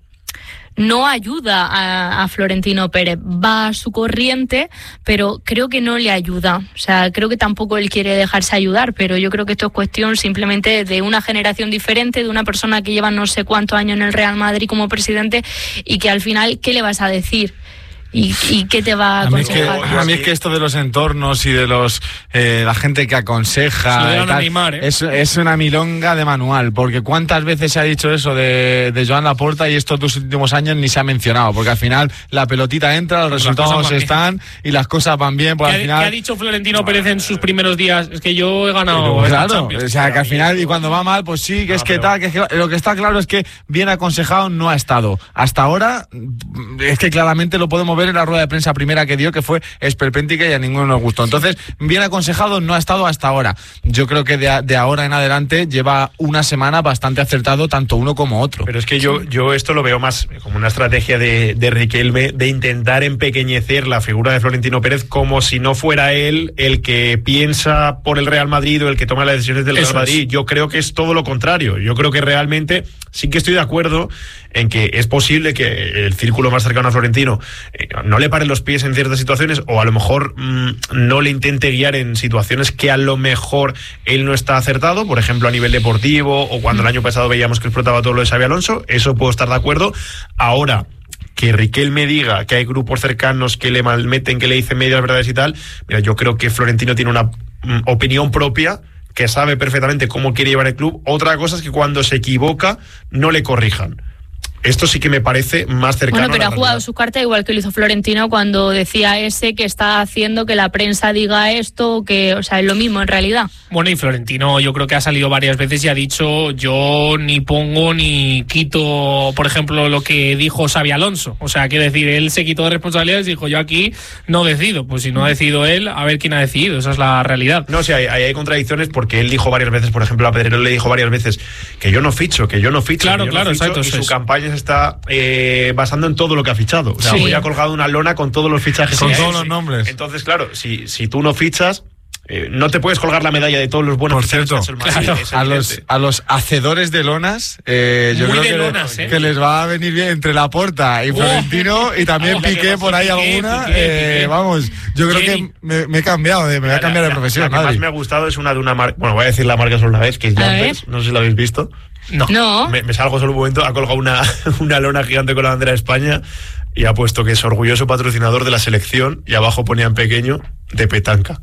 no ayuda a, a Florentino Pérez, va a su corriente, pero creo que no le ayuda. O sea, creo que tampoco él quiere dejarse ayudar, pero yo creo que esto es cuestión simplemente de una generación diferente, de una persona que lleva no sé cuántos años en el Real Madrid como presidente y que al final, ¿qué le vas a decir? ¿Y, ¿Y qué te va a aconsejar? A mí, es que, a mí es que esto de los entornos y de los eh, la gente que aconseja y tal, animar, ¿eh? es, es una milonga de manual, porque cuántas veces se ha dicho eso de, de Joan Laporta y estos dos últimos años ni se ha mencionado, porque al final la pelotita entra, los pues resultados están y las cosas van bien. Pues ¿Qué, al final, ¿Qué ha dicho Florentino Pérez en sus primeros días? Es que yo he ganado. Claro, o sea que al final y cuando va mal, pues sí, que es que tal, que es que lo que está claro es que bien aconsejado no ha estado. Hasta ahora es que claramente lo podemos ver en la rueda de prensa primera que dio, que fue esperpéntica y a ninguno nos gustó. Entonces, bien aconsejado no ha estado hasta ahora. Yo creo que de, de ahora en adelante lleva una semana bastante acertado tanto uno como otro. Pero es que yo, yo esto lo veo más como una estrategia de, de Riquelme de intentar empequeñecer la figura de Florentino Pérez como si no fuera él el que piensa por el Real Madrid o el que toma las decisiones del Real Eso Madrid. Es. Yo creo que es todo lo contrario. Yo creo que realmente sí que estoy de acuerdo en que es posible que el círculo más cercano a Florentino eh, no le pare los pies en ciertas situaciones o a lo mejor mmm, no le intente guiar en situaciones que a lo mejor él no está acertado, por ejemplo a nivel deportivo o cuando mm. el año pasado veíamos que explotaba todo lo de Xabi Alonso. Eso puedo estar de acuerdo. Ahora, que Riquelme diga que hay grupos cercanos que le malmeten, que le dicen medias verdades y tal, mira, yo creo que Florentino tiene una mm, opinión propia, que sabe perfectamente cómo quiere llevar el club. Otra cosa es que cuando se equivoca no le corrijan. Esto sí que me parece más cercano. Bueno, pero a la ha jugado realidad. su carta igual que lo hizo Florentino cuando decía ese que está haciendo que la prensa diga esto, que, o sea, es lo mismo en realidad. Bueno, y Florentino yo creo que ha salido varias veces y ha dicho, yo ni pongo ni quito, por ejemplo, lo que dijo Xabi Alonso. O sea, quiero decir, él se quitó de responsabilidades y dijo, yo aquí no decido. Pues si no ha decidido él, a ver quién ha decidido. Esa es la realidad. No, o sea, hay, hay contradicciones porque él dijo varias veces, por ejemplo, a Pedrero le dijo varias veces que yo no ficho, que yo no ficho. Claro, que yo claro, no ficho, exacto. Y eso su es. campaña se está eh, basando en todo lo que ha fichado. O sea, Sí. hoy ha colgado una lona con todos los fichajes. Con que todos hay. los nombres. Entonces, claro, si, si tú no fichas, eh, no te puedes colgar la medalla de todos los buenos Por fichajes cierto, que ha hecho el Madrid, claro, es a los, evidente. a los hacedores de lonas, eh, yo Muy creo de que, lonas, le- ¿eh? que les va a venir bien entre Laporta y Oh. Florentino y también Oh, Piqué por ahí Piqué, alguna. Piqué, eh, Piqué. vamos, yo creo Jenny. que me, me he cambiado, de, me voy a cambiar La- de la- profesión. La que más Adri. me ha gustado es una de una marca, bueno, voy a decir la marca solo una vez, que es A Jumpers, no sé si la habéis visto. No. No. Me, me salgo solo un momento, ha colgado una, una lona gigante con la bandera de España y ha puesto que es orgulloso patrocinador de la selección y abajo ponía en pequeño de petanca.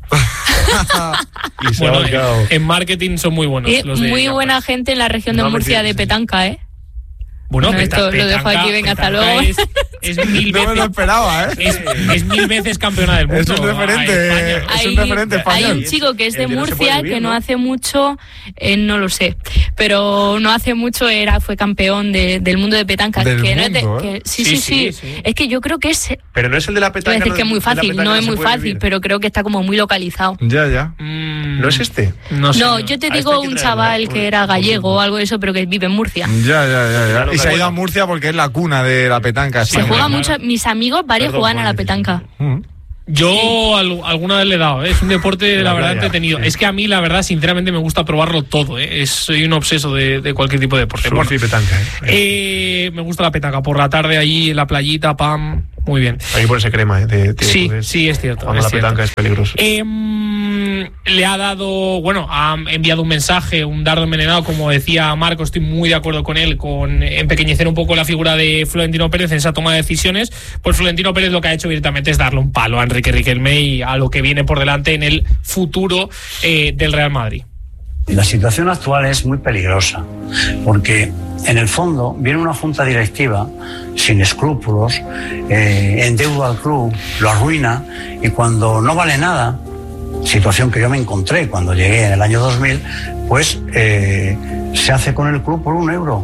Y se Bueno, ha marcado. en, en marketing son muy buenos. Y los de muy Jumpers. buena gente en la región de No, Murcia mentira, de sí. Petanca, ¿eh? Bueno, No, peta- esto lo dejo petanca- aquí, venga, hasta petanca luego. Es, es mil No me lo veces. esperaba, ¿eh? Es, es mil veces campeona del mundo. Es un referente, a España. es un Hay- referente Hay español. un chico que es de El que no se puede Murcia vivir, que no ¿no? hace mucho, eh, no lo sé, pero no hace mucho era fue campeón de- del mundo de petanca. Del que no es de- mundo, que- ¿eh? sí, Sí, sí, sí, sí, sí. Es que yo creo que es, te Pero no es el de la voy a petanca. decir que es muy de la fácil, petanca no es se muy puede fácil, vivir. pero creo que está como muy localizado. Ya, ya. Mm, ¿No es este? No, sé, No, yo te A digo este hay que un traerlo, chaval ¿eh? que era gallego o algo de eso, pero que vive en Murcia. Ya, ya, ya, ya. Claro, Y se ha ido bueno. a Murcia porque es la cuna de la petanca. Se española. juega claro. mucho, mis amigos varios Perdón, juegan a la Juan, petanca. Mm. Yo al- alguna vez le he dado, ¿eh? Es un deporte, la, La verdad, playa, entretenido. sí. Es que a mí, la verdad, sinceramente, me gusta probarlo todo, ¿eh? Es, soy un obseso de, de cualquier tipo de deporte. Surf Bueno, y petanca. ¿eh? eh, me gusta la petanca. Por la tarde allí en la playita, pam, muy bien. Hay que ponerse crema. ¿eh? De- de- Sí, pues, sí, es cierto. Cuando es la cierto. petanca es peligroso. Em, le ha dado, bueno, ha enviado un mensaje, un dardo envenenado, como decía Marco, estoy muy de acuerdo con él, con empequeñecer un poco la figura de Florentino Pérez en esa toma de decisiones. Pues Florentino Pérez lo que ha hecho directamente es darle un palo a Enrique Riquelme y a lo que viene por delante en el futuro eh, del Real Madrid. La situación actual es muy peligrosa porque en el fondo viene una junta directiva sin sin escrúpulos, eh, endeuda al club, lo arruina, y cuando no vale nada, situación que yo me encontré cuando llegué en el año dos mil, pues eh, se hace con el club por un euro.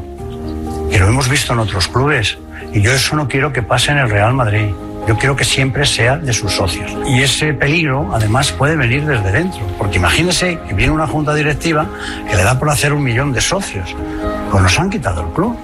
Y lo hemos visto en otros clubes. Y yo eso no quiero que pase en el Real Madrid. Yo quiero que siempre sea de sus socios. Y ese peligro, además, puede venir desde dentro. Porque imagínese que viene una junta directiva que le da por hacer un millón de socios. Pues nos han quitado el club.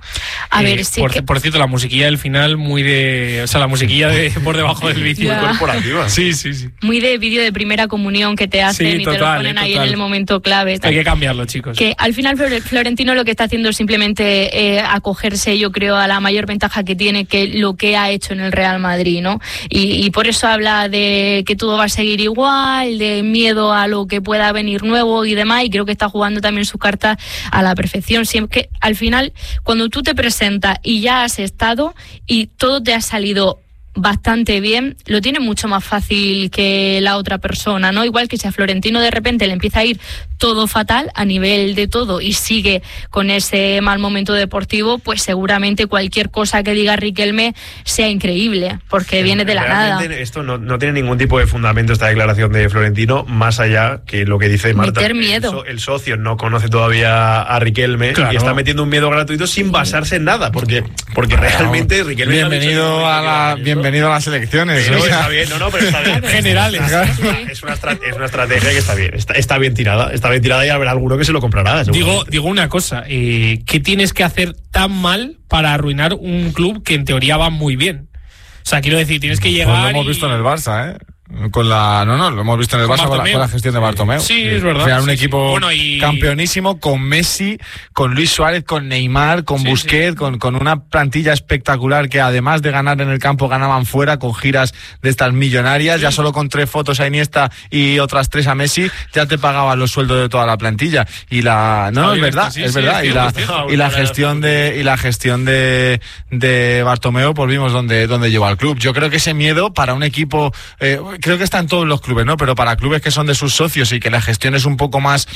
A eh, ver, sí por, que... por cierto, la musiquilla del final muy de... O sea, la musiquilla de por debajo del vídeo corporativa. Sí, sí, sí. Muy de vídeo de primera comunión que te hacen Sí, y total, te lo ponen eh, ahí total. en el momento clave. Hay que cambiarlo, chicos. Que al final Flor- Florentino lo que está haciendo es simplemente eh, acogerse, yo creo, a la mayor ventaja que tiene, que lo que ha hecho en el Real Madrid, ¿no? Y, y por eso habla de que todo va a seguir igual, de miedo a lo que pueda venir nuevo y demás, y creo que está jugando también sus cartas a la perfección. Siempre que al final, cuando tú te presentas y ya has estado y todo te ha salido bastante bien, lo tiene mucho más fácil que la otra persona, ¿no? Igual que si a Florentino de repente le empieza a ir todo fatal a nivel de todo y sigue con ese mal momento deportivo, pues seguramente cualquier cosa que diga Riquelme sea increíble, porque viene de la nada. Realmente esto no, no tiene ningún tipo de fundamento, esta declaración de Florentino, más allá que lo que dice Marta. Meter miedo. El, so, el socio no conoce todavía a Riquelme, Claro. y está metiendo un miedo gratuito sin basarse en nada, porque, porque realmente Riquelme... Bienvenido a la, bienvenido a las elecciones. Sí, ¿no? está bien, no, no, pero está bien. Generales. Es una, estra- es una estrategia que está bien, está, está bien tirada, está bien tirada, y habrá alguno que se lo comprará. Digo, seguramente. digo una cosa, eh, ¿qué tienes que hacer tan mal para arruinar un club que en teoría va muy bien? O sea, quiero decir, tienes que llegar. Pues lo hemos y- visto en el Barça, ¿eh? Con la, no, no, lo hemos visto en el Con Barça con la, Bartomeu. con la gestión de Bartomeu. Sí, es verdad. Al final, un Sí, sí. equipo Bueno, y- campeonísimo con Messi, con Luis Suárez, con Neymar, con Sí, Busquets, sí. Con, con una plantilla espectacular que además de ganar en el campo ganaban fuera con giras de estas millonarias. Sí. Ya solo con tres fotos a Iniesta y otras tres a Messi ya te pagaban los sueldos de toda la plantilla. Y la, no, Está es bien, verdad, está- sí, es sí, verdad. es y la, cierto, es cierto. y la gestión de y la gestión de de Bartomeu, pues vimos dónde dónde lleva al club. Yo creo que ese miedo para un equipo, eh, creo que está en todos los clubes, ¿no? Pero para clubes que son de sus socios y que la gestión es un poco más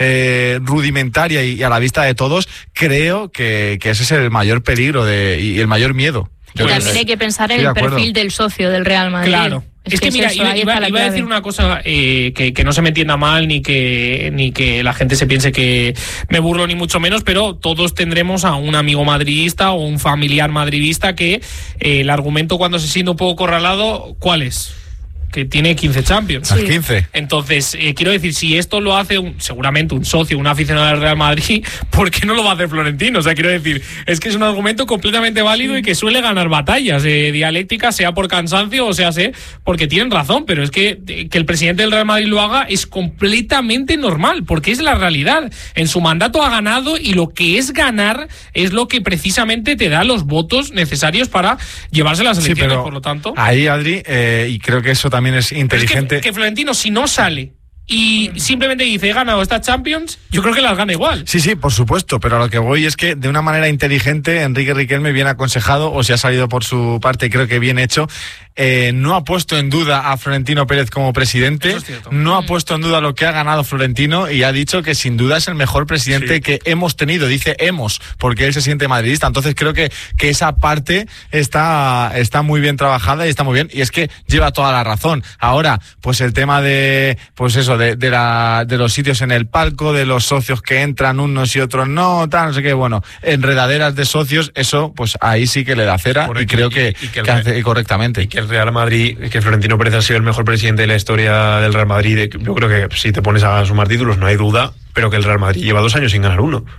eh, rudimentaria y, y a la vista de todos, creo que, que ese es el mayor peligro de, y el mayor miedo. Y Yo creo también que- hay que pensar en Estoy de el acuerdo. perfil del socio del Real Madrid. Claro. Es, que, es mira, eso, iba, ahí iba- está la iba a clave. decir una cosa eh, que, que no se me entienda mal, ni que, ni que la gente se piense que me burlo, ni mucho menos, pero todos tendremos a un amigo madridista o un familiar madridista que eh, el argumento cuando se siente un poco corralado, ¿cuál es? Que tiene quince Champions. Las quince. Entonces, eh, quiero decir, si esto lo hace un, seguramente un socio, un aficionado del Real Madrid, ¿por qué no lo va a hacer Florentino? O sea, quiero decir, es que es un argumento completamente válido y que suele ganar batallas eh, dialécticas, sea por cansancio o sea, sé, porque tienen razón, pero es que, eh, que el presidente del Real Madrid lo haga es completamente normal, porque es la realidad. En su mandato ha ganado y lo que es ganar es lo que precisamente te da los votos necesarios para llevarse las Sí, elecciones, pero por lo tanto. ahí, Adri, eh, y creo que eso también es Pero inteligente. es que, que Florentino, si no sale y simplemente dice he ganado esta Champions, yo creo que las gana igual. Sí, sí, por supuesto, pero a lo que voy es que de una manera inteligente Enrique Riquelme, bien aconsejado, o si ha salido por su parte, creo que bien hecho, eh, no ha puesto en duda a Florentino Pérez como presidente, Eso es cierto. no ha puesto en duda lo que ha ganado Florentino y ha dicho que sin duda es el mejor presidente Sí. que hemos tenido, dice hemos, porque él se siente madridista, entonces creo que, que esa parte está, está muy bien trabajada y está muy bien, y es que lleva toda la razón. Ahora, pues el tema de, pues eso, de, de, la, de los sitios en el palco, de los socios que entran unos y otros no, tal, no sé qué, bueno, enredaderas de socios, eso, pues ahí sí que le da cera Correcto, y creo y- que, y que el que re- hace correctamente. Y que el Real Madrid, que Florentino Pérez ha sido el mejor presidente de la historia del Real Madrid, de- yo creo que si te pones a sumar títulos no hay duda, pero que el Real Madrid lleva dos años sin ganar uno.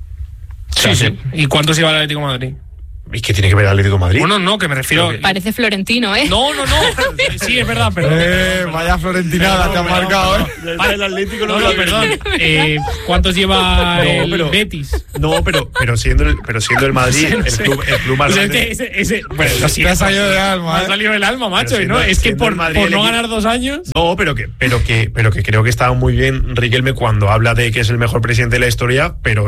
Sí, sí. ¿Y cuántos lleva el Atlético de Madrid? ¿Y qué tiene que ver el Atlético de Madrid? Bueno, no, que me refiero... Creo que- Parece Florentino, ¿eh? No, no, no. Sí, es verdad, pero... Eh, vaya florentinada te han marcado, ¿eh? Vale, el Atlético no, no, perdón. Eh, ¿Cuántos lleva No, el pero- Betis? No, pero, pero, siendo el, pero siendo el Madrid, No el sé. club, el club más O sea, es grande- que ese, ese, bueno, lo Te siento. ha salido del Me alma, ha ¿eh? salido del alma, macho. Pero ¿no? siendo- Es que siendo por, el Madrid por el no equipo- ganar dos años... No, pero que, pero que, pero que creo que estaba muy bien Riquelme cuando habla de que es el mejor presidente de la historia, pero oye,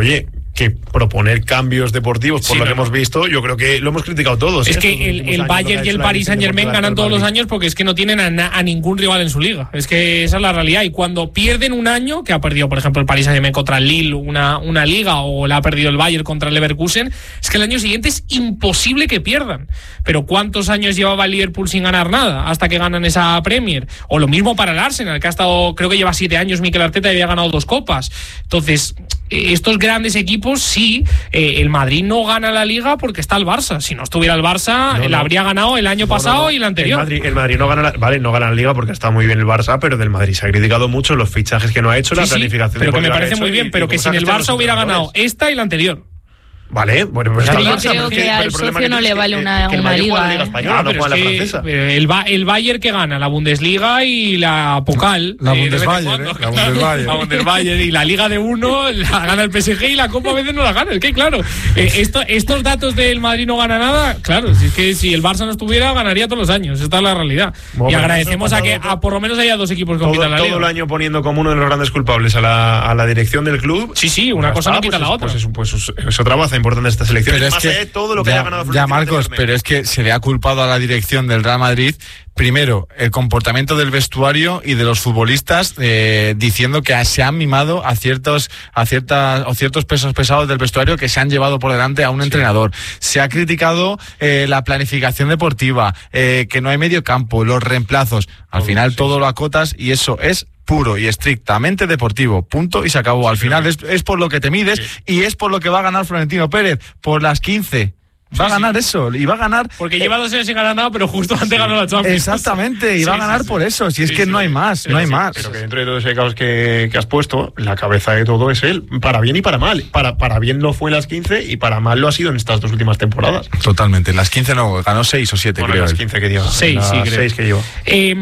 que proponer cambios deportivos, por Sí, lo no, que no. hemos visto, yo creo que lo hemos criticado todos. Es ¿eh? que Estos el, últimos el años, Bayern lo que y ha el hecho la Paris dirección Saint Germain deportiva del ganan todos Real los Madrid. años porque es que no tienen a, na- a ningún rival en su liga. Es que esa es la realidad. Y cuando pierden un año, que ha perdido, por ejemplo, el Paris Saint Germain contra el Lille una, una liga, o la ha perdido el Bayern contra el Leverkusen, es que el año siguiente es imposible que pierdan. Pero ¿cuántos años llevaba el Liverpool sin ganar nada hasta que ganan esa Premier? O lo mismo para el Arsenal, que ha estado, creo que lleva siete años Mikel Arteta y había ganado dos copas. Entonces, estos grandes equipos, sí, eh, el Madrid no gana la Liga porque está el Barça. Si no estuviera el Barça, No, la no. habría ganado el año No, pasado no, no. y el anterior. El Madrid, el Madrid no gana la, vale, no gana la Liga porque está muy bien el Barça, pero del Madrid se ha criticado mucho los fichajes que no ha hecho, la Sí, sí, planificación. pero que me deportiva parece ha hecho muy bien, y- pero y que cómo sin se el gestionan Barça los hubiera entrenadores. ganado esta y la anterior. Vale, bueno, pues Pero está yo el Barça, creo porque- que pero al el problema socio que no tienes le es vale que- una- que el una Madrid juega la liga, Liga ¿eh? Española, Ah, no pero juega la es que, francesa. eh, el, Ba- el Bayern que gana la Bundesliga y la Pokal. La eh, de vez en Bundesbayern, cuando. ¿eh? La Bundesbayern. La Bundesbayern. Y la Liga de uno la gana el P S G y la Copa a veces no la gana. Es que claro, eh, esto, estos datos del Madrid no gana nada, claro, si es que si el Barça no estuviera, ganaría todos los años. Esta es la realidad. Bueno, y pero agradecemos eso ha a que pasado a, por lo menos haya dos equipos que Todo, compitan la todo Liga. el año poniendo como uno de los grandes culpables a la, a la dirección del club. Sí, sí, una Ya cosa está, no quita pues la es- otra. Pues es, pues es- es otra baza importante de esta selección. Pero es Más que, allá de todo lo que ya, haya ganado ya Florentino Marcos, anteriormente. pero es que se le ha culpado a la dirección del Real Madrid, primero, el comportamiento del vestuario y de los futbolistas, eh, diciendo que se han mimado a ciertos, a ciertas, o ciertos pesos pesados del vestuario que se han llevado por delante a un entrenador. Se ha criticado eh, la planificación deportiva, eh, que no hay medio campo, los reemplazos. Al Todo, final sí. todo lo acotas y eso es puro y estrictamente deportivo, punto y se acabó. Al final es, es por lo que te mides y es por lo que va a ganar Florentino Pérez, por las quince. Va a Sí, ganar sí. eso y va a ganar. Porque eh, lleva dos años sin ganar nada, pero justo antes ganó la Champions. Exactamente, y va a Sí, ganar sí, sí. por eso. Si es Sí, que sí. no hay más, no hay Sí, más. Pero que dentro de todo ese caos que, que has puesto, la cabeza de todo es él, para bien y para mal. Para, para bien lo fue en las quince y para mal lo ha sido en estas dos últimas temporadas. Totalmente. Las quince no, ganó seis o siete, Bueno, creo. las él. quince que lleva. Seis, las sí, creo. seis que lleva. Eh,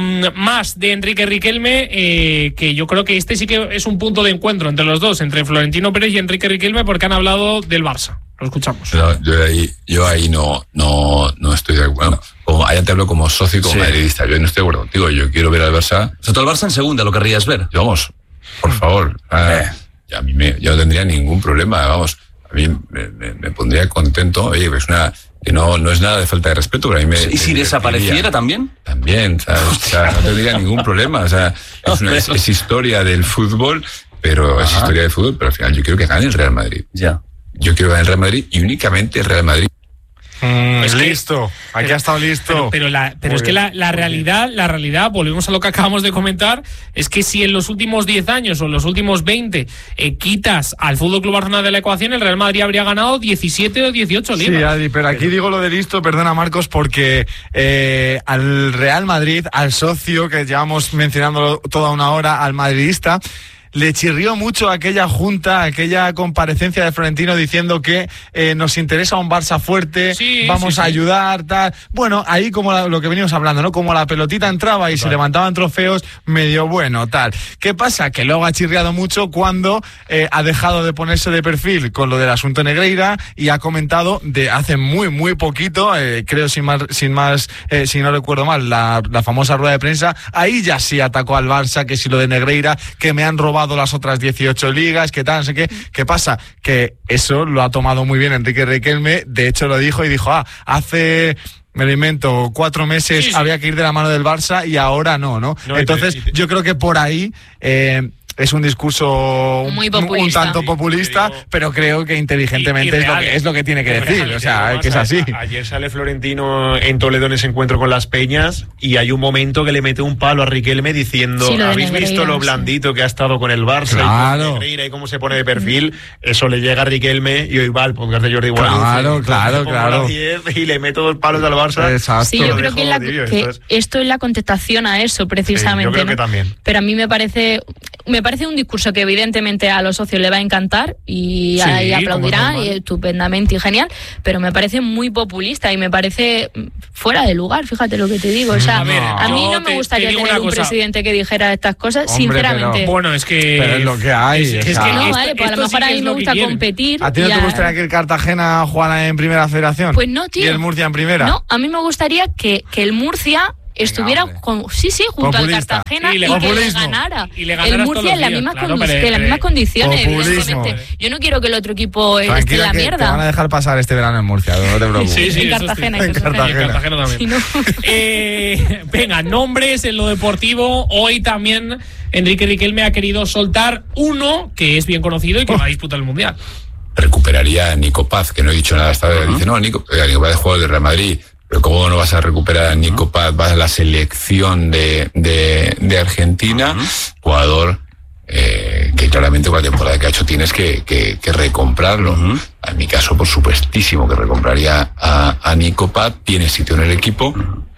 más de Enrique Riquelme, eh, que yo creo que este sí que es un punto de encuentro entre los dos, entre Florentino Pérez y Enrique Riquelme, porque han hablado del Barça. Lo escuchamos. No, yo ahí, yo ahí no, no, no estoy de acuerdo. Como, allá te hablo como socio y como Sí. madridista. Yo no estoy de acuerdo contigo. Yo quiero ver al Barça. O sea, tú al Barça en segunda lo querrías ver. Yo, vamos, por favor. Ah, a mí me, yo no tendría ningún problema. Vamos, a mí me, me, me pondría contento. Oye, es una que no, no es nada de falta de respeto, pero a mí me. ¿Y si me divertiría. desapareciera también? También, ¿sabes? O sea, no tendría ningún problema. O sea, es, una, es, es historia del fútbol, pero es Ajá. historia del fútbol, pero al final yo quiero que gane el Real Madrid. Ya. Yo quiero ganar el Real Madrid y únicamente el Real Madrid. Mm, Es que- listo. Aquí ha estado listo. Pero, pero, la, pero Muy es que bien, la, la muy realidad, la realidad, volvemos a lo que acabamos de comentar, es que si en los últimos diez años o en los últimos veinte eh, quitas al Fútbol Club Barcelona de la ecuación, el Real Madrid habría ganado diecisiete o dieciocho Sí, ligas. Adri, pero aquí digo lo de listo, perdona Marcos, porque eh, al Real Madrid, al socio, que llevamos mencionándolo toda una hora, al madridista, le chirrió mucho aquella junta, aquella comparecencia de Florentino diciendo que eh, nos interesa un Barça fuerte, Sí, vamos sí, a sí. ayudar, tal. Bueno, ahí como la- lo que venimos hablando, ¿no? Como la pelotita entraba y se levantaban trofeos, medio bueno, tal. ¿Qué pasa? Que luego ha chirriado mucho cuando eh, ha dejado de ponerse de perfil con lo del asunto Negreira y ha comentado de hace muy, muy poquito, eh, creo sin más, sin más eh, si no recuerdo mal, la, la famosa rueda de prensa, ahí ya sí atacó al Barça, que si lo de Negreira, que me han robado las otras dieciocho ligas, que tal, no sé qué. ¿Qué pasa? Que eso lo ha tomado muy bien Enrique Riquelme, de hecho lo dijo y dijo, ah, hace... me lo invento, cuatro meses Sí, sí. había que ir de la mano del Barça y ahora no, ¿no? No, y te- Entonces, y te- yo creo que por ahí eh, es un discurso Muy un- populista. un tanto populista, Sí, te digo- pero creo que inteligentemente Y- y es, lo real. que, es lo que tiene que Y decir. real, O sea, Además, que es a- así. a- Ayer sale Florentino en Toledo en ese encuentro con las Peñas y hay un momento que le mete un palo a Riquelme diciendo, Sí, lo de ¿habéis Negreira, visto lo sí. blandito que ha estado con el Barça Claro. y con Negreira y cómo se pone de perfil? Eso le llega a Riquelme y hoy va al podcast de Jordi Guadalupe. Claro, Entonces, claro, le pongo claro. la diez y le meto dos palos al Barça. Exacto. Sí, yo Lo creo dejo que, la- tibio, que entonces- esto es la contestación a eso, precisamente. Sí, yo creo ¿no? que también. Pero a mí me parece, me parece un discurso que evidentemente a los socios le va a encantar y, Sí, y como aplaudirá normal. y estupendamente y genial, pero me parece muy populista y me parece mm, fuera de lugar, fíjate lo que te digo. O sea, A ver, a mí yo no me te- gustaría te digo tener una un cosa. presidente que dijera estas cosas, Hombre, sinceramente. pero- Bueno, es que. Pero es lo que hay, Es, o es sea- que no, esto- vale, pues a lo esto mejor sí a que mí es me lo que gusta quieren. competir. ¿A ti no y te a- gustaría que el Cartagena jugara en primera federación? Pues no, tío. ¿Y el Murcia en primera? No, a mí me gustaría que, que el Murcia estuviera hombre. con, sí, sí, junto Populista. al Cartagena Y y, le- que le populismo. ganara. Y le el ganaras Murcia todos en, la los días, misma claro, condi- pero- en las mismas condiciones, Populismo. evidentemente. Yo no quiero que el otro equipo esté en Tranquila la que te van a mierda. dejar pasar este verano en Murcia, no te preocupes. Sí, sí, En eso Cartagena, estoy- en Cartagena. En Cartagena también. Si no- Eh, venga, nombres en lo deportivo. Hoy también Enrique Riquelme ha querido soltar uno que es bien conocido y que va a disputar el Mundial. Recuperaría a Nico Paz, que no he dicho nada hasta ahora. Dice, no, Nico, eh, Nico Paz es jugador de Real Madrid. Pero ¿cómo no vas a recuperar a Nico Paz? Vas a la selección de, de, de Argentina, jugador eh, que claramente con la temporada que ha hecho tienes que, que, que recomprarlo. Uh-huh. En mi caso, por supuestísimo que recompraría a, a Nico Paz. Tiene sitio en el equipo.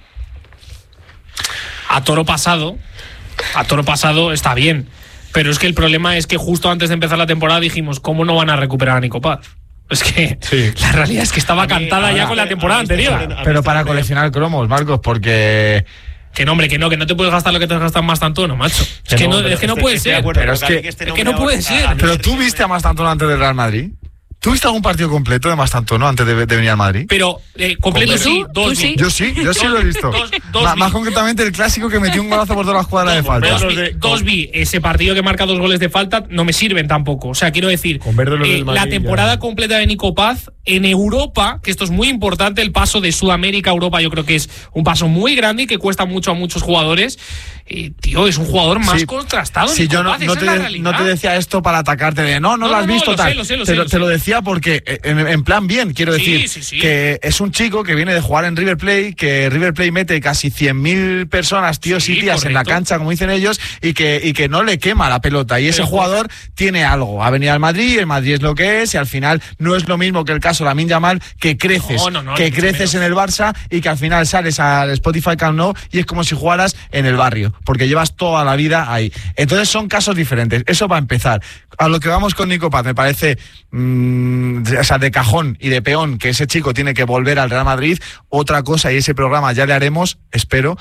A toro pasado, a toro pasado está bien. Pero es que el problema es que justo antes de empezar la temporada dijimos, ¿cómo no van a recuperar a Nico Paz? Es que Sí. la realidad es que estaba A mí, cantada ahora, ya con la a temporada mí este anterior. sobre- a mí Pero este para sobre- coleccionar cromos, Marcos, porque... Que no, hombre, que no, que no te puedes gastar lo que te gastas más tanto, no, macho. Es que no, pero es que no estoy- puede estoy de ser. acuerdo, Pero es David, que- este es que nombre no puede ahora- ser. a- a mí Pero este tú nombre- viste a Mastantuono antes del Real Madrid. ¿Tú viste algún partido completo de Mastantuono antes de, de venir al Madrid? Pero eh, completo ¿Y tú? sí, dos ¿Tú vi. sí? Yo sí, yo sí lo he visto. Dos- dos Ma- vi. más concretamente el clásico que metió un golazo por todas las cuadras de falta. Dos los vi, de- dos vi. Ese partido que marca dos goles de falta no me sirven tampoco. O sea, quiero decir, Con ver de los eh, del Madrid, la temporada ya. completa de Nico Paz en Europa, que esto es muy importante, el paso de Sudamérica a Europa yo creo que es un paso muy grande y que cuesta mucho a muchos jugadores. Eh, tío, es un jugador más Sí. contrastado. Sí, Nico yo no, Paz, no esa te, es la no realidad. te decía esto para atacarte de no, no, No, lo has no, no, visto lo tal. sé, lo sé, lo te, sé, lo, lo te lo sé. decía porque eh, en, en plan bien, quiero Sí, decir sí, sí. que es un chico que viene de jugar en River Plate, que River Plate mete casi cien mil personas, tíos Sí, y tías en la correcto. cancha, como dicen ellos, y que, y que no le quema la pelota. Y ese Pero, jugador tiene algo. Ha venido al Madrid, el Madrid es lo que es, y al final no es lo mismo que el caso de Lamine Yamal, que creces, No, no, no, que ni mucho creces menos. en el Barça y que al final sales al Spotify Camp Nou y es como si jugaras en el barrio, porque llevas toda la vida ahí. Entonces son casos diferentes. Eso va a empezar. A lo que vamos con Nico Paz, me parece mmm, o sea, de cajón y de peón que ese chico tiene que volver al Real Madrid. Otra cosa, y ese programa ya le haremos, espero,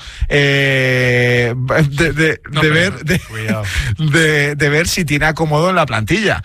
eh, de, de- No, de pero- ver de, Cuidado. de- de ver si tiene acomodo en la plantilla.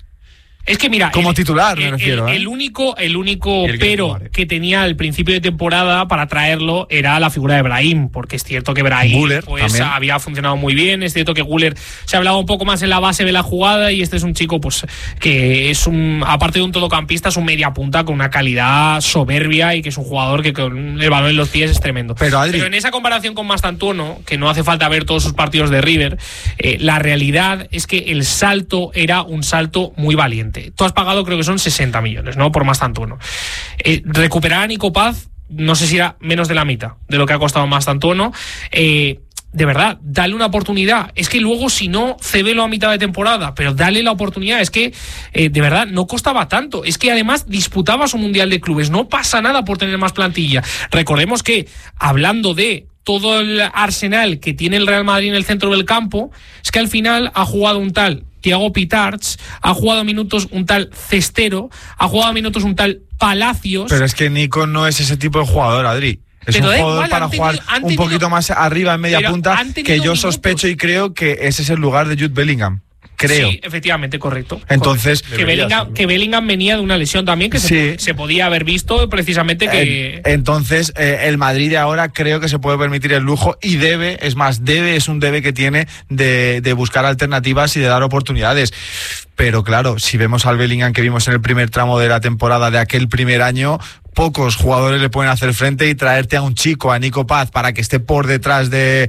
Es que mira, Como el- titular, me el, refiero, el- ¿eh? el único, el único Y el que pero jugar, ¿eh? que tenía al principio de temporada para traerlo era la figura de Brahim, porque es cierto que Brahim Güler pues, también. había funcionado muy bien, es cierto que Güler se hablaba un poco más en la base de la jugada y este es un chico pues que es un, aparte de un todocampista, es un media punta con una calidad soberbia y que es un jugador que con el balón en los pies es tremendo. Pero, Adri- Pero en esa comparación con Mastantuono, que no hace falta ver todos sus partidos de River, eh, la realidad es que el salto era un salto muy valiente. Tú has pagado, creo que son sesenta millones, ¿no? Por Mastantuono. Eh, recuperar a Nico Paz, no sé si era menos de la mitad de lo que ha costado Mastantuono. Eh, de verdad, dale una oportunidad. Es que luego, si no, cédelo a mitad de temporada, pero dale la oportunidad. Es que, eh, de verdad, no costaba tanto. Es que además disputaba su Mundial de Clubes. No pasa nada por tener más plantilla. Recordemos que, hablando de todo el arsenal que tiene el Real Madrid en el centro del campo, es que al final ha jugado un tal Thiago Pitarch, ha jugado minutos un tal Cestero, ha jugado minutos un tal Palacios. Pero es que Nico no es ese tipo de jugador, Adri. Es Pero un da jugador igual, para han jugar tenido- han un tenido- poquito más arriba en media Pero punta, han tenido que yo minutos. sospecho y creo que ese es el lugar de Jude Bellingham. Creo. Sí, efectivamente, correcto. Entonces, Correcto. que, Bellingham, que Bellingham venía de una lesión también que se, Sí. se podía haber visto precisamente que... Eh, entonces, eh, el Madrid de ahora creo que se puede permitir el lujo y debe, es más, debe, es un debe que tiene de, de buscar alternativas y de dar oportunidades. Pero claro, si vemos al Bellingham que vimos en el primer tramo de la temporada de aquel primer año, pocos jugadores le pueden hacer frente y traerte a un chico, a Nico Paz, para que esté por detrás de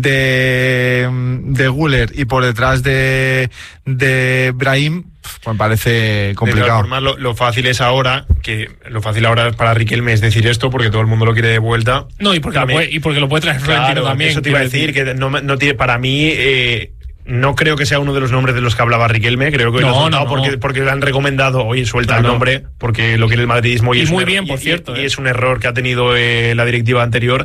de, de Güler y por detrás de, de Brahim, pues me parece De todas complicado. formas, lo, lo fácil es ahora, que lo fácil ahora para Riquelme es decir esto porque todo el mundo lo quiere de vuelta. No, y porque, lo También- puede, y porque lo puede traer Florentino Claro, también. eso te iba a decir, que no, me- no tiene, para mí, eh, no creo que sea uno de los nombres de los que hablaba Riquelme, creo que No, lo ha soltado no, no. Porque, porque le han recomendado, oye, suelta Claro. el nombre, porque lo quiere el madridismo. Y, Y es muy un er- bien, por y- cierto, Y, eh. es un error que ha tenido eh, la directiva anterior.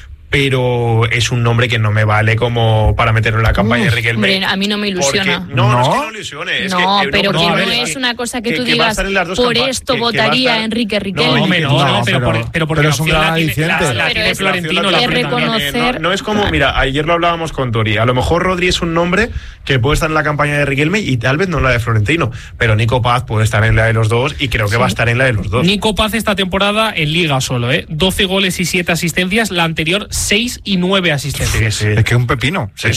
Pero es un nombre que no me vale como para meterlo en la campaña de Riquelme. Hombre, a mí no me ilusiona. Porque- no, no, es que ¿No? no ilusione. Es No, que, eh, pero no, que a no ver, es una cosa que, tú va a digas, estar en las dos por campa- esto que- que va a votaría estar- a Enrique No, Riquelme. hombre, no, No, no, pero, pero- por- pero porque pero la es un opción gran la tiene- la- aliciente. la Pero tiene es- Florentino. la la es tiene también. reconocer- No, no es como, mira, ayer lo hablábamos con Tori. A lo mejor Rodri es un nombre que puede estar en la campaña de Riquelme y tal vez no en la de Florentino. Pero Nico Paz puede estar en la de los dos y creo que va a estar en la de los dos. Nico Paz esta temporada en Liga solo, ¿eh? doce goles y siete asistencias. La anterior, seis y nueve asistencias. Sí, sí. Es que es un pepino. Sí,